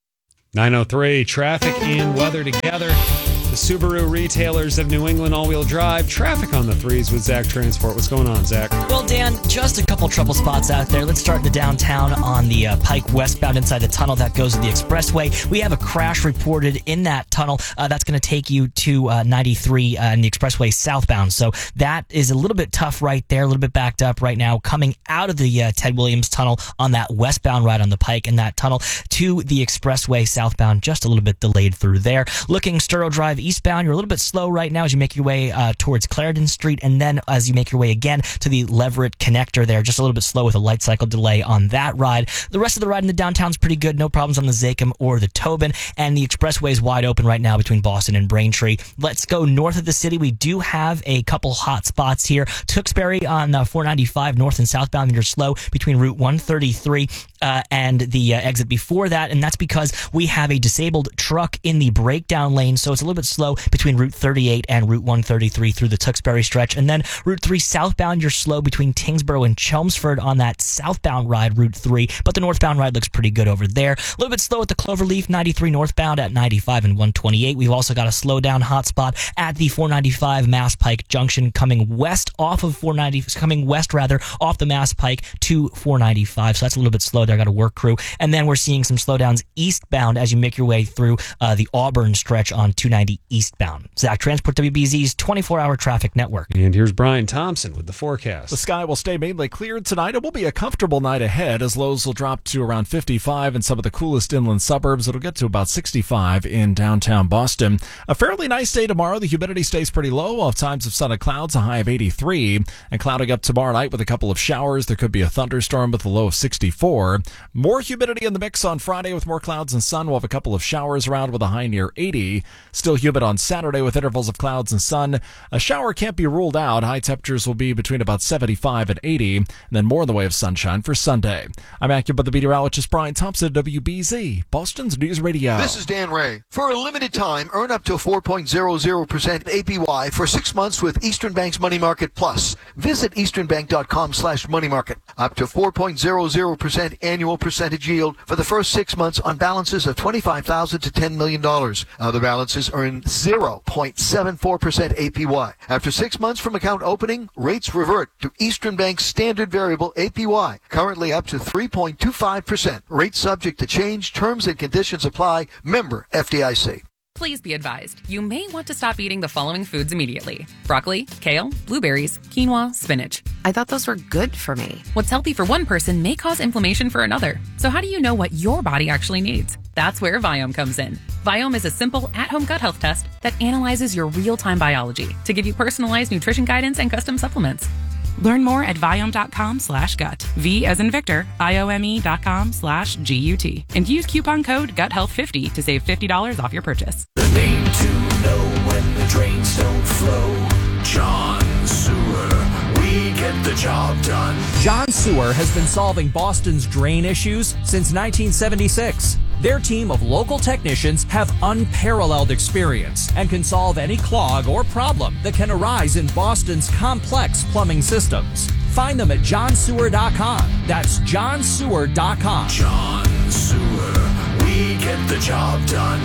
Speaker 13: nine oh three, traffic and weather together. The Subaru retailers of New England all-wheel drive. Traffic on the threes with Zach Transport. What's going on, Zach?
Speaker 16: Well, Dan, just a couple trouble spots out there. Let's start in the downtown on the uh, Pike westbound inside the tunnel that goes to the expressway. We have a crash reported in that tunnel. Uh, that's going to take you to uh, ninety-three uh, in the expressway southbound. So that is a little bit tough right there, a little bit backed up right now, coming out of the uh, Ted Williams tunnel on that westbound ride on the Pike and that tunnel to the expressway southbound, just a little bit delayed through there. Looking Sturrow Drive eastbound, you're a little bit slow right now as you make your way uh, towards Clarendon Street, and then as you make your way again to the Leverett connector there, just a little bit slow with a light cycle delay on that ride. The rest of the ride in the downtown's pretty good, no problems on the Zakim or the Tobin, and the expressway is wide open right now between Boston and Braintree. Let's go north of the city. We do have a couple hot spots here. Tewksbury on uh, four ninety-five north and southbound, you're slow between Route one thirty-three uh, and the uh, exit before that, and that's because we have a disabled truck in the breakdown lane, so it's a little bit slow between Route thirty-eight and Route one thirty-three through the Tewksbury stretch. And then Route three southbound, you're slow between Tingsboro and Chelmsford on that southbound ride, Route three, but the northbound ride looks pretty good over there. A little bit slow at the Cloverleaf, ninety-three northbound at ninety-five and one twenty-eight. We've also got a slow down hotspot at the four ninety-five Mass Pike Junction coming west off of four ninety, coming west rather, off the Mass Pike to four ninety-five. So that's a little bit slow there. Got a work crew. And then we're seeing some slowdowns eastbound as you make your way through uh, the Auburn stretch on two ninety eastbound. Zach Transport, W B Z's twenty-four hour traffic network.
Speaker 13: And here's Brian Thompson with the forecast.
Speaker 17: The sky will stay mainly cleared tonight. It will be a comfortable night ahead as lows will drop to around fifty-five in some of the coolest inland suburbs. It'll get to about sixty-five in downtown Boston. A fairly nice day tomorrow. The humidity stays pretty low. Off times of sun and clouds, a high of eighty-three. And clouding up tomorrow night with a couple of showers. There could be a thunderstorm with a low of sixty-four. More humidity in the mix on Friday with more clouds and sun. We'll have a couple of showers around with a high near eighty. Still humid on Saturday with intervals of clouds and sun. A shower can't be ruled out. High temperatures will be between about seventy-five and eighty, and then more in the way of sunshine for Sunday. I'm AccuBud meteorologist Brian Thompson, W B Z, Boston's News Radio.
Speaker 1: This is Dan Ray. For a limited time, earn up to four point zero zero percent A P Y for six months with Eastern Bank's Money Market Plus. Visit easternbank.com slash money market. Up to four point zero zero percent annual percentage yield for the first six months on balances of twenty-five thousand dollars to ten million dollars. Other balances earn zero point seven four percent A P Y. After six months from account opening, rates revert to Eastern Bank's standard variable A P Y, currently up to three point two five percent. Rates subject to change. Terms and conditions apply. Member F D I C.
Speaker 11: Please be advised, you may want to stop eating the following foods immediately: broccoli, kale, blueberries, quinoa, spinach.
Speaker 8: I thought those were good for me.
Speaker 11: What's healthy for one person may cause inflammation for another. So how do you know what your body actually needs? That's where Viome comes in. Viome is a simple at-home gut health test that analyzes your real-time biology to give you personalized nutrition guidance and custom supplements.
Speaker 10: Learn more at Viome.com slash gut. V as in Victor, I-O-M-E dot com slash G U T. And use coupon code gut health fifty to save fifty dollars off your purchase.
Speaker 3: The name to know when the drains don't flow. John Sewer. We get the job done.
Speaker 18: John Sewer has been solving Boston's drain issues since nineteen seventy-six. Their team of local technicians have unparalleled experience and can solve any clog or problem that can arise in Boston's complex plumbing systems. Find them at john sewer dot com. That's john sewer dot com.
Speaker 3: John Sewer. We get the job done.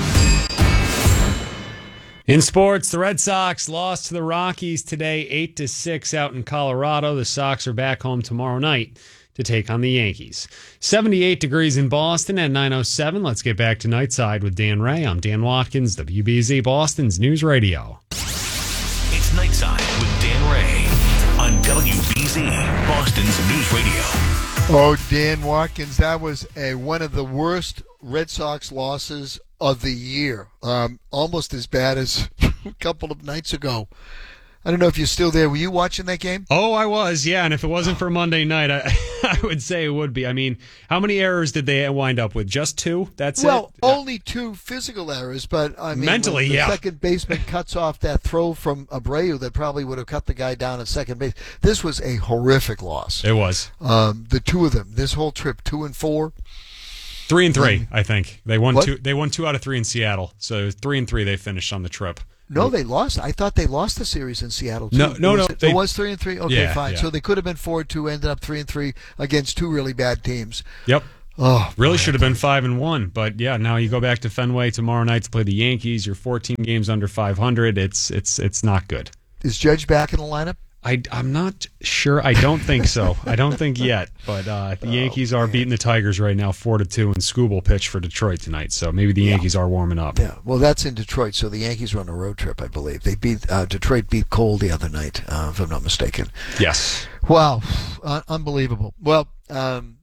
Speaker 13: In sports, the Red Sox lost to the Rockies today, eight to six out in Colorado. The Sox are back home tomorrow night to take on the Yankees. seventy-eight degrees in Boston at nine oh seven. Let's get back to Nightside with Dan Ray. I'm Dan Watkins, W B Z Boston's News Radio.
Speaker 3: It's Nightside with Dan Ray on W B Z Boston's News Radio.
Speaker 1: Oh, Dan Watkins, that was a one of the worst Red Sox losses of the year. Um, almost as bad as a couple of nights ago. I don't know if you're still there. Were you watching that game?
Speaker 13: Oh, I was, yeah. And if it wasn't for Monday night, I, I would say it would be. I mean, how many errors did they wind up with? Just two? That's
Speaker 1: well,
Speaker 13: it?
Speaker 1: Well, only two physical errors, but I mean,
Speaker 13: mentally,
Speaker 1: when the
Speaker 13: yeah.
Speaker 1: second baseman cuts off that throw from Abreu that probably would have cut the guy down at second base. This was a horrific loss.
Speaker 13: It was.
Speaker 1: Um, the two of them, this whole trip, two and four.
Speaker 13: Three and three, um, I think. They won
Speaker 1: what?
Speaker 13: two. They won two out of three in Seattle. So three and three they finished on the trip.
Speaker 1: No, they lost. I thought they lost the series in Seattle too.
Speaker 13: No, no,
Speaker 1: it was,
Speaker 13: no.
Speaker 1: It
Speaker 13: they,
Speaker 1: was three and three. Okay,
Speaker 13: yeah,
Speaker 1: fine.
Speaker 13: Yeah.
Speaker 1: So they could have been four and two. Ended up three and three against two really bad teams.
Speaker 13: Yep.
Speaker 1: Oh,
Speaker 13: really should have been five and one. But yeah, now you go back to Fenway tomorrow night to play the Yankees. You're fourteen games under five hundred. It's it's it's not good.
Speaker 1: Is Judge back in the lineup?
Speaker 13: I, I'm not sure. I don't think so. I don't think yet. But uh, the Yankees
Speaker 1: oh,
Speaker 13: are beating the Tigers right now, four to two, and Scoob will pitch for Detroit tonight. So maybe the Yankees yeah. are warming up.
Speaker 1: Yeah. Well, that's in Detroit. So the Yankees are on a road trip, I believe. They beat uh, Detroit beat Cole the other night, uh, if I'm not mistaken.
Speaker 13: Yes.
Speaker 1: Wow, uh, unbelievable. Well, um,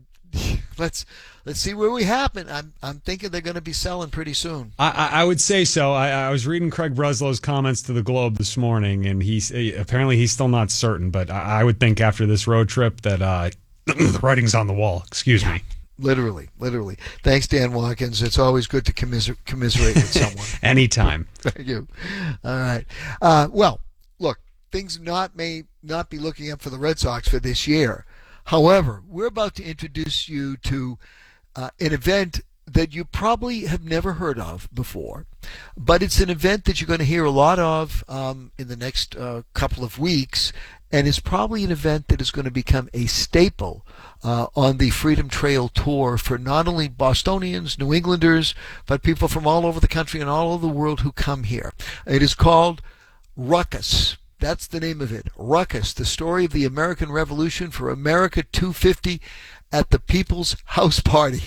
Speaker 1: let's. Let's see where we happen. I'm I'm thinking they're going to be selling pretty soon.
Speaker 13: I, I, I would say so. I, I was reading Craig Breslow's comments to the Globe this morning, and he's apparently he's still not certain. But I, I would think after this road trip that uh, the writing's on the wall. Excuse
Speaker 1: yeah,
Speaker 13: me.
Speaker 1: Literally, literally. Thanks, Dan Watkins. It's always good to commiser- commiserate with someone.
Speaker 13: Anytime.
Speaker 1: Thank you. All right. Uh, well, look, things not may not be looking up for the Red Sox for this year. However, we're about to introduce you to Uh, an event that you probably have never heard of before, but it's an event that you're going to hear a lot of um, in the next uh, couple of weeks, and it's probably an event that is going to become a staple uh, on the Freedom Trail Tour for not only Bostonians, New Englanders, but people from all over the country and all over the world who come here. It is called Ruckus. That's the name of it. Ruckus, the story of the American Revolution for America two fifty at the People's House Party.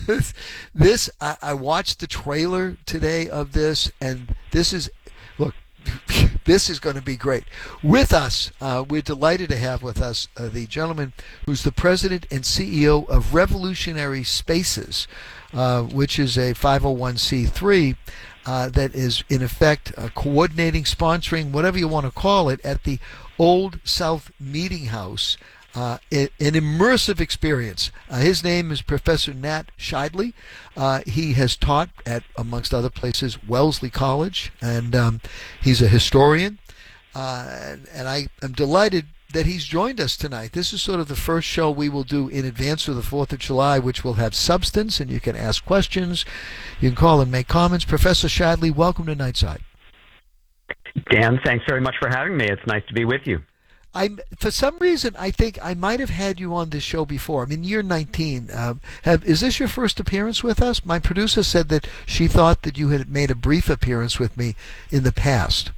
Speaker 1: this, I, I watched the trailer today of this, and this is, look, this is going to be great. With us, uh, we're delighted to have with us uh, the gentleman who's the president and C E O of Revolutionary Spaces, uh, which is a five oh one c three uh, that is, in effect, uh, coordinating, sponsoring, whatever you want to call it, at the Old South Meeting House. Uh, an immersive experience. Uh, his name is Professor Nat Scheidele. Uh, he has taught at, amongst other places, Wellesley College, and um, he's a historian. Uh, and, and I am delighted that he's joined us tonight. This is sort of the first show we will do in advance of the fourth of July, which will have substance, and you can ask questions. You can call and make comments. Professor Scheidele, welcome to Nightside.
Speaker 19: Dan, thanks very much for having me. It's nice to be with you.
Speaker 1: I, for some reason, I think I might have had you on this show before. I mean, you're nineteen. Uh, have, is this your first appearance with us? My producer said that she thought that you had made a brief appearance with me in the past.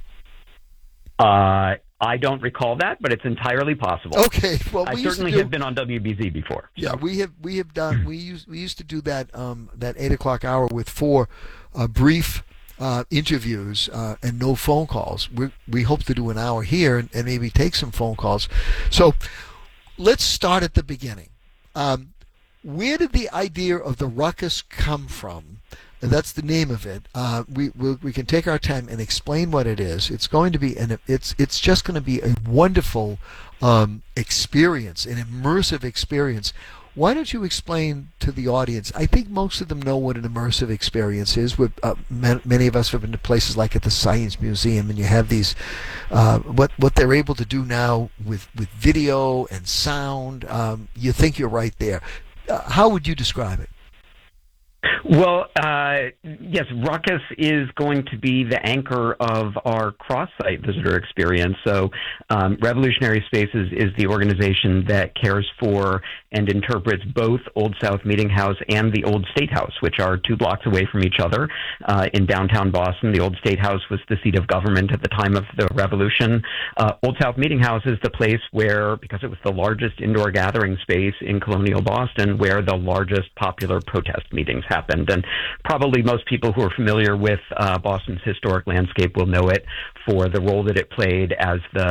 Speaker 19: Uh, I don't recall that, but it's entirely possible.
Speaker 1: Okay, well,
Speaker 19: I
Speaker 1: we
Speaker 19: certainly
Speaker 1: used to do,
Speaker 19: have been on W B Z before. So.
Speaker 1: Yeah, we have we have done. We used we used to do that um, that eight o'clock hour with four uh, brief. Uh, interviews uh, and no phone calls. We we hope to do an hour here and, and maybe take some phone calls. So let's start at the beginning. Um, where did the idea of the Ruckus come from? And that's the name of it. Uh, we we'll, we can take our time and explain what it is. It's going to be an it's it's just going to be a wonderful um, experience, an immersive experience. Why don't you explain to the audience? I think most of them know what an immersive experience is. With uh, many of us have been to places like at the Science Museum, and you have these, uh, what what they're able to do now with, with video and sound. Um, you think you're right there. Uh, how would you describe it?
Speaker 19: Well, uh, yes, Ruckus is going to be the anchor of our cross-site visitor experience. So um, Revolutionary Spaces is the organization that cares for and interprets both Old South Meeting House and the Old State House, which are two blocks away from each other uh, in downtown Boston. The Old State House was the seat of government at the time of the Revolution. Uh, Old South Meeting House is the place where, because it was the largest indoor gathering space in colonial Boston, where the largest popular protest meetings happened. And probably most people who are familiar with uh, Boston's historic landscape will know it for the role that it played as the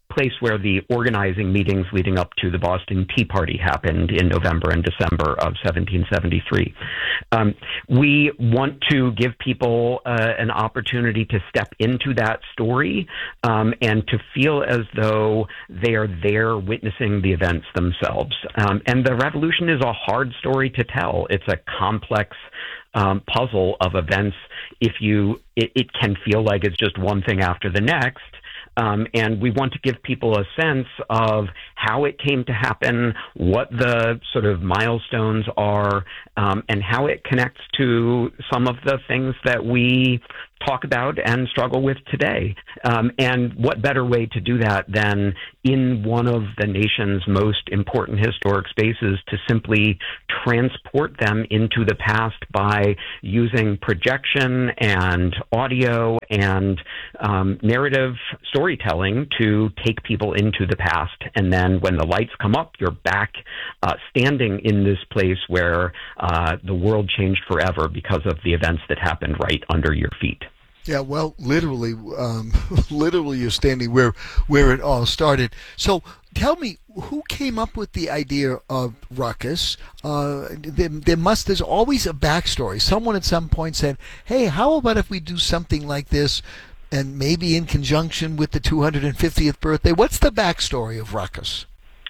Speaker 19: place where the organizing meetings leading up to the Boston Tea Party happened in November and December of seventeen seventy-three. Um, we want to give people uh, an opportunity to step into that story um, and to feel as though they are there witnessing the events themselves. Um, and the Revolution is a hard story to tell. It's a complex um, puzzle of events. If you, it, it can feel like it's just one thing after the next. Um, and we want to give people a sense of how it came to happen, what the sort of milestones are, um, and how it connects to some of the things that we talk about and struggle with today. Um, and what better way to do that than in one of the nation's most important historic spaces to simply transport them into the past by using projection and audio and um, narrative storytelling to take people into the past. And then when the lights come up, you're back uh, standing in this place where uh, the world changed forever because of the events that happened right under your feet.
Speaker 1: Yeah, well, literally, um, literally, you're standing where where it all started. So, tell me, who came up with the idea of Ruckus? Uh, there, there must, there's always a backstory. Someone at some point said, "Hey, how about if we do something like this, and maybe in conjunction with the two hundred fiftieth birthday?" What's the backstory of Ruckus?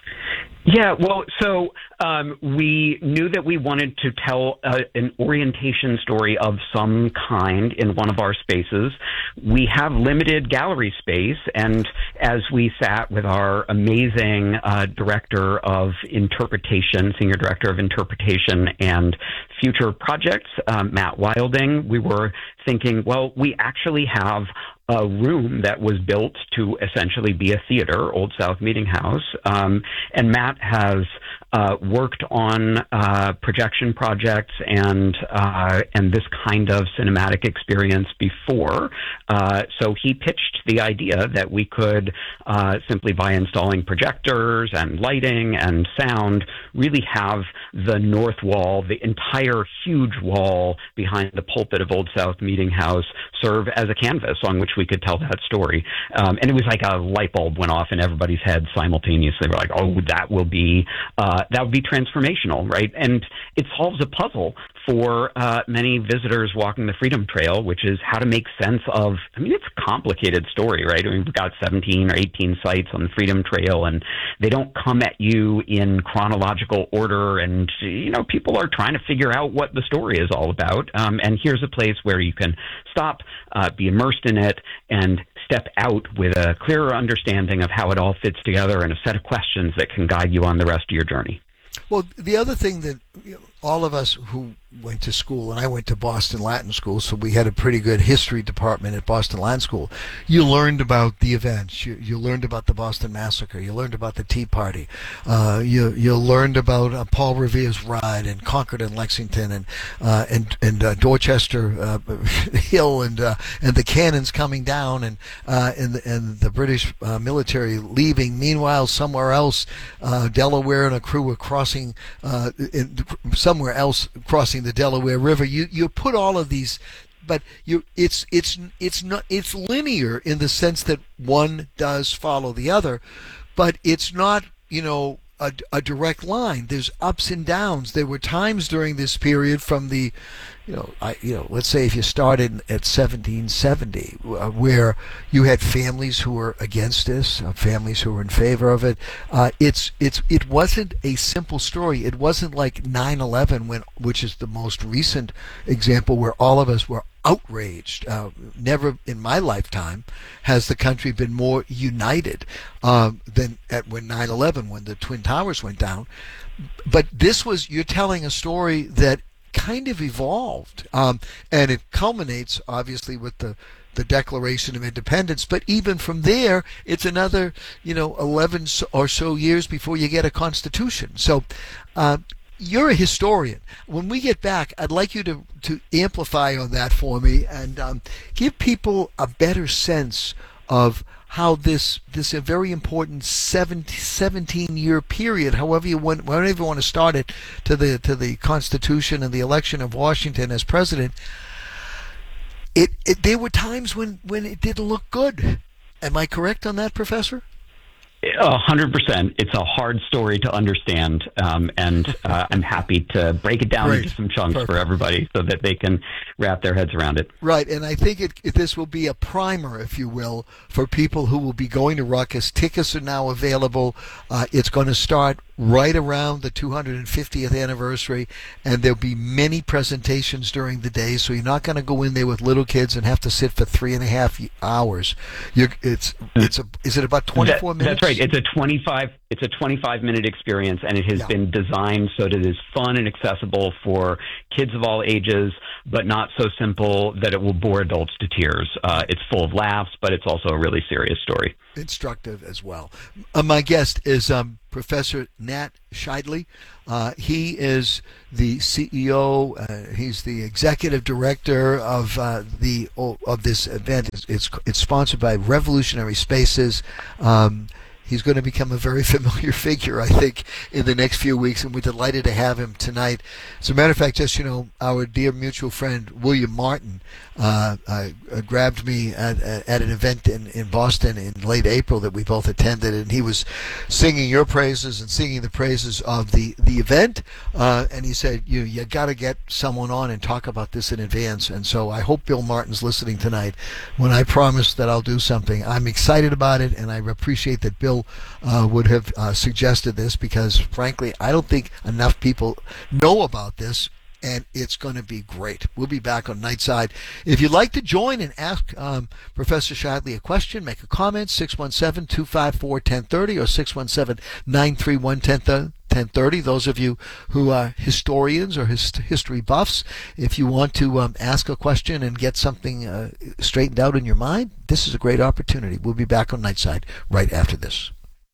Speaker 19: Yeah, well, so um, we knew that we wanted to tell uh, an orientation story of some kind in one of our spaces. We have limited gallery space, and as we sat with our amazing uh, director of interpretation, senior director of interpretation and future projects, um, Matt Wilding, we were thinking, well, we actually have a room that was built to essentially be a theater, Old South Meeting House. Um, and Matt has uh, worked on uh, projection projects and uh, and this kind of cinematic experience before. Uh, so he pitched the idea that we could uh, simply by installing projectors and lighting and sound really have the north wall, the entire huge wall behind the pulpit of Old South Meeting House, serve as a canvas on which we could tell that story. Um, and it was like a light bulb went off in everybody's head simultaneously. We're like, oh, that will be uh, that would be transformational, right? And it solves a puzzle for uh, many visitors walking the Freedom Trail, which is how to make sense of, I mean, it's a complicated story, right? I mean, we've got seventeen or eighteen sites on the Freedom Trail, and they don't come at you in chronological order, and, you know, people are trying to figure out what the story is all about. Um, and here's a place where you can stop, uh, be immersed in it, and step out with a clearer understanding of how it all fits together and a set of questions that can guide you on the rest of your journey.
Speaker 1: Well, the other thing that, you know, all of us who went to school, and I went to Boston Latin School, so we had a pretty good history department at Boston Latin School. You learned about the events. You, you learned about the Boston Massacre. You learned about the Tea Party. Uh, you you learned about uh, Paul Revere's ride and Concord and Lexington and uh, and and uh, Dorchester uh, Hill and uh, and the cannons coming down and uh, and the, and the British uh, military leaving. Meanwhile, somewhere else, uh, Delaware and a crew were crossing uh, in, somewhere else crossing the Delaware River. You you put all of these, but you it's it's it's not it's linear in the sense that one does follow the other, but it's not, you know, a, a direct line. There's ups and downs. There were times during this period from the, you know, I, you know, let's say if you started at seventeen seventy, uh, where you had families who were against this, uh, families who were in favor of it. Uh, it's it's it wasn't a simple story. It wasn't like nine eleven, when, which is the most recent example where all of us were outraged. Uh, never in my lifetime has the country been more united um, than at when nine eleven, when the Twin Towers went down. But this was, you're telling a story that kind of evolved, um, and it culminates obviously with the the Declaration of Independence. But even from there, it's another, you know, eleven or so years before you get a constitution. So uh, you're a historian. When we get back, I'd like you to to amplify on that for me and um, give people a better sense of how this this a very important seventeen year period, however you want, whenever you want to start it, to the to the Constitution and the election of Washington as president. It, it there were times when when it didn't look good. Am I correct on that, Professor?
Speaker 19: A hundred percent. It's a hard story to understand, um, and uh, I'm happy to break it down
Speaker 1: Great.
Speaker 19: into some chunks
Speaker 1: Perfect.
Speaker 19: for everybody so that they can wrap their heads around it.
Speaker 1: Right, and I think it, it, this will be a primer, if you will, for people who will be going to Ruckus. Tickets are now available. Uh, it's going to start right around the two hundred fiftieth anniversary, and there'll be many presentations during the day, so you're not going to go in there with little kids and have to sit for three and a half hours. You're, it's it's a is it about twenty-four
Speaker 19: That-
Speaker 1: minutes?
Speaker 19: That's right. It's a twenty-five. It's a twenty-five minute experience, and it has
Speaker 1: Yeah.
Speaker 19: been designed so that it is fun and accessible for kids of all ages, but not so simple that it will bore adults to tears. Uh, it's full of laughs, but it's also a really serious story.
Speaker 1: Instructive as well. Uh, my guest is um, Professor Nat Scheidele. Uh, he is the C E O. Uh, he's the executive director of uh, the of this event. It's it's, it's sponsored by Revolutionary Spaces. Um, He's going to become a very familiar figure, I think, in the next few weeks, and we're delighted to have him tonight. As a matter of fact, just, you know, our dear mutual friend, William Martin, uh, uh, uh, grabbed me at, at an event in, in Boston in late April that we both attended, and he was singing your praises and singing the praises of the, the event, uh, and he said, you you got to get someone on and talk about this in advance, and so I hope Bill Martin's listening tonight when I promise that I'll do something. I'm excited about it, and I appreciate that Bill Uh, would have uh, suggested this because, frankly, I don't think enough people know about this, and it's going to be great. We'll be back on Nightside. If you'd like to join and ask um, Professor Scheidele a question, make a comment, six one seven, two five four, one zero three zero or six one seven, nine three one, one zero three zero. Those of you who are historians or his, history buffs, if you want to um, ask a question and get something uh, straightened out in your mind, this is a great opportunity. We'll be back on Nightside right after this.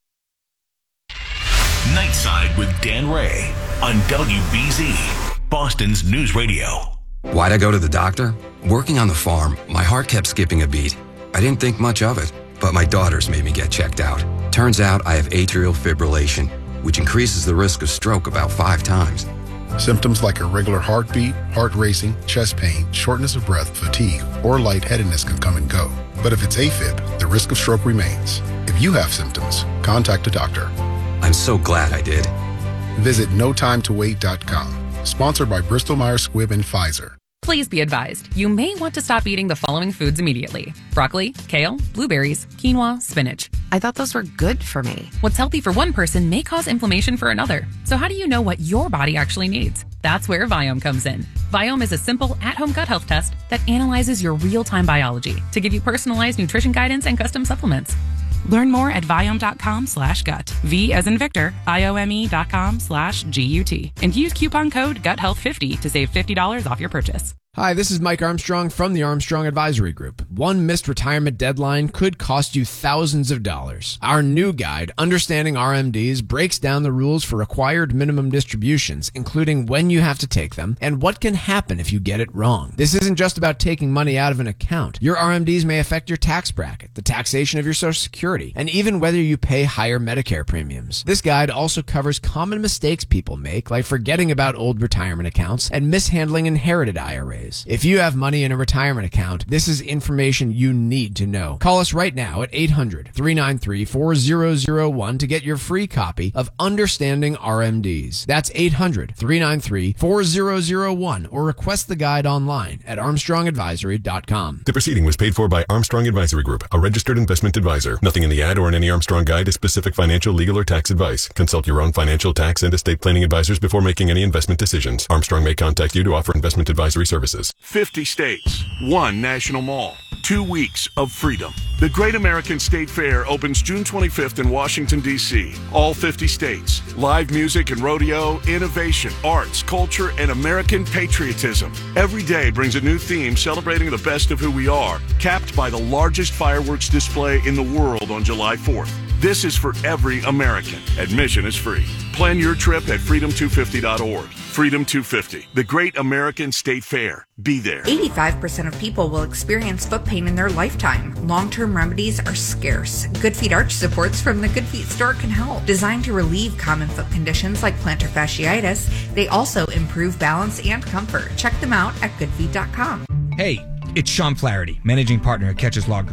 Speaker 3: Nightside with Dan Ray on W B Z, Boston's News Radio.
Speaker 20: Why'd I go to the doctor? Working on the farm, my heart kept skipping a beat. I didn't think much of it, but my daughters made me get checked out. Turns out I have atrial fibrillation, which increases the risk of stroke about five times.
Speaker 21: Symptoms like irregular heartbeat, heart racing, chest pain, shortness of breath, fatigue, or lightheadedness can come and go. But if it's AFib, the risk of stroke remains. If you have symptoms, contact a doctor.
Speaker 20: I'm so glad I did.
Speaker 21: Visit no time to wait dot com. Sponsored by Bristol Myers Squibb and Pfizer.
Speaker 11: Please be advised, you may want to stop eating the following foods immediately: broccoli, kale, blueberries, quinoa, spinach.
Speaker 8: I thought those were good for me.
Speaker 11: What's healthy for one person may cause inflammation for another. So how do you know what your body actually needs? That's where Viome comes in. Viome is a simple at-home gut health test that analyzes your real-time biology to give you personalized nutrition guidance and custom supplements.
Speaker 10: Learn more at Viome.com slash gut. V as in Victor, I-O-M-E dot com slash G-U-T. And use coupon code gut health fifty to save fifty dollars off your purchase.
Speaker 22: Hi, this is Mike Armstrong from the Armstrong Advisory Group. One missed retirement deadline could cost you thousands of dollars. Our new guide, Understanding R M Ds, breaks down the rules for required minimum distributions, including when you have to take them and what can happen if you get it wrong. This isn't just about taking money out of an account. Your R M Ds may affect your tax bracket, the taxation of your Social Security, and even whether you pay higher Medicare premiums. This guide also covers common mistakes people make, like forgetting about old retirement accounts and mishandling inherited I R As. If you have money in a retirement account, this is information you need to know. Call us right now at eight hundred, three nine three, four zero zero one to get your free copy of Understanding R M Ds. That's eight hundred, three nine three, four zero zero one or request the guide online at armstrong advisory dot com.
Speaker 23: The proceeding was paid for by Armstrong Advisory Group, a registered investment advisor. Nothing in the ad or in any Armstrong guide is specific financial, legal, or tax advice. Consult your own financial, tax, and estate planning advisors before making any investment decisions. Armstrong may contact you to offer investment advisory services.
Speaker 24: fifty states, one national mall, two weeks of freedom. The Great American State Fair opens June twenty-fifth in Washington, D C All fifty states. Live music and rodeo, innovation, arts, culture, and American patriotism. Every day brings a new theme celebrating the best of who we are, capped by the largest fireworks display in the world on July fourth. This is for every American. Admission is free. Plan your trip at freedom two fifty dot org. Freedom two fifty, the Great American State Fair. Be there.
Speaker 25: eighty-five percent of people will experience foot pain in their lifetime. Long-term remedies are scarce. Good Feet Arch Supports from the Good Feet store can help. Designed to relieve common foot conditions like plantar fasciitis, they also improve balance and comfort. Check them out at good feet dot com.
Speaker 9: Hey, it's Sean Flaherty, managing partner at Catches Law Group.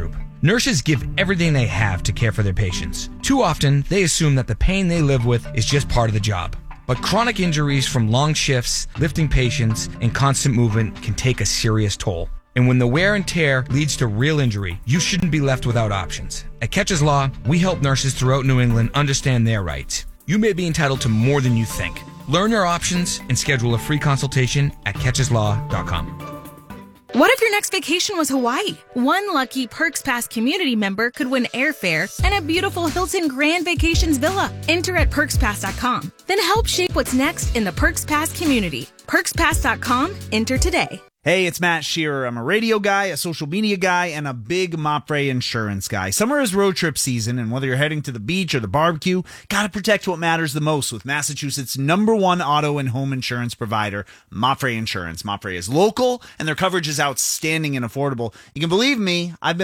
Speaker 9: Nurses give everything they have to care for their patients. Too often, they assume that the pain they live with is just part of the job. But chronic injuries from long shifts, lifting patients, and constant movement can take a serious toll. And when the wear and tear leads to real injury, you shouldn't be left without options. At Catches Law, we help nurses throughout New England understand their rights. You may be entitled to more than you think. Learn your options and schedule a free consultation at catches law dot com.
Speaker 2: What if your next vacation was Hawaii? One lucky Perks Pass community member could win airfare and a beautiful Hilton Grand Vacations villa. Enter at perks pass dot com. Then help shape what's next in the Perks Pass community. perks pass dot com. Enter today.
Speaker 4: Hey, it's Matt Shearer. I'm a radio guy, a social media guy, and a big Mopre insurance guy. Summer is road trip season, and whether you're heading to the beach or the barbecue, gotta protect what matters the most with Massachusetts' number one auto and home insurance provider, Mopre Insurance. Mopre is local, and their coverage is outstanding and affordable. You can believe me, I've been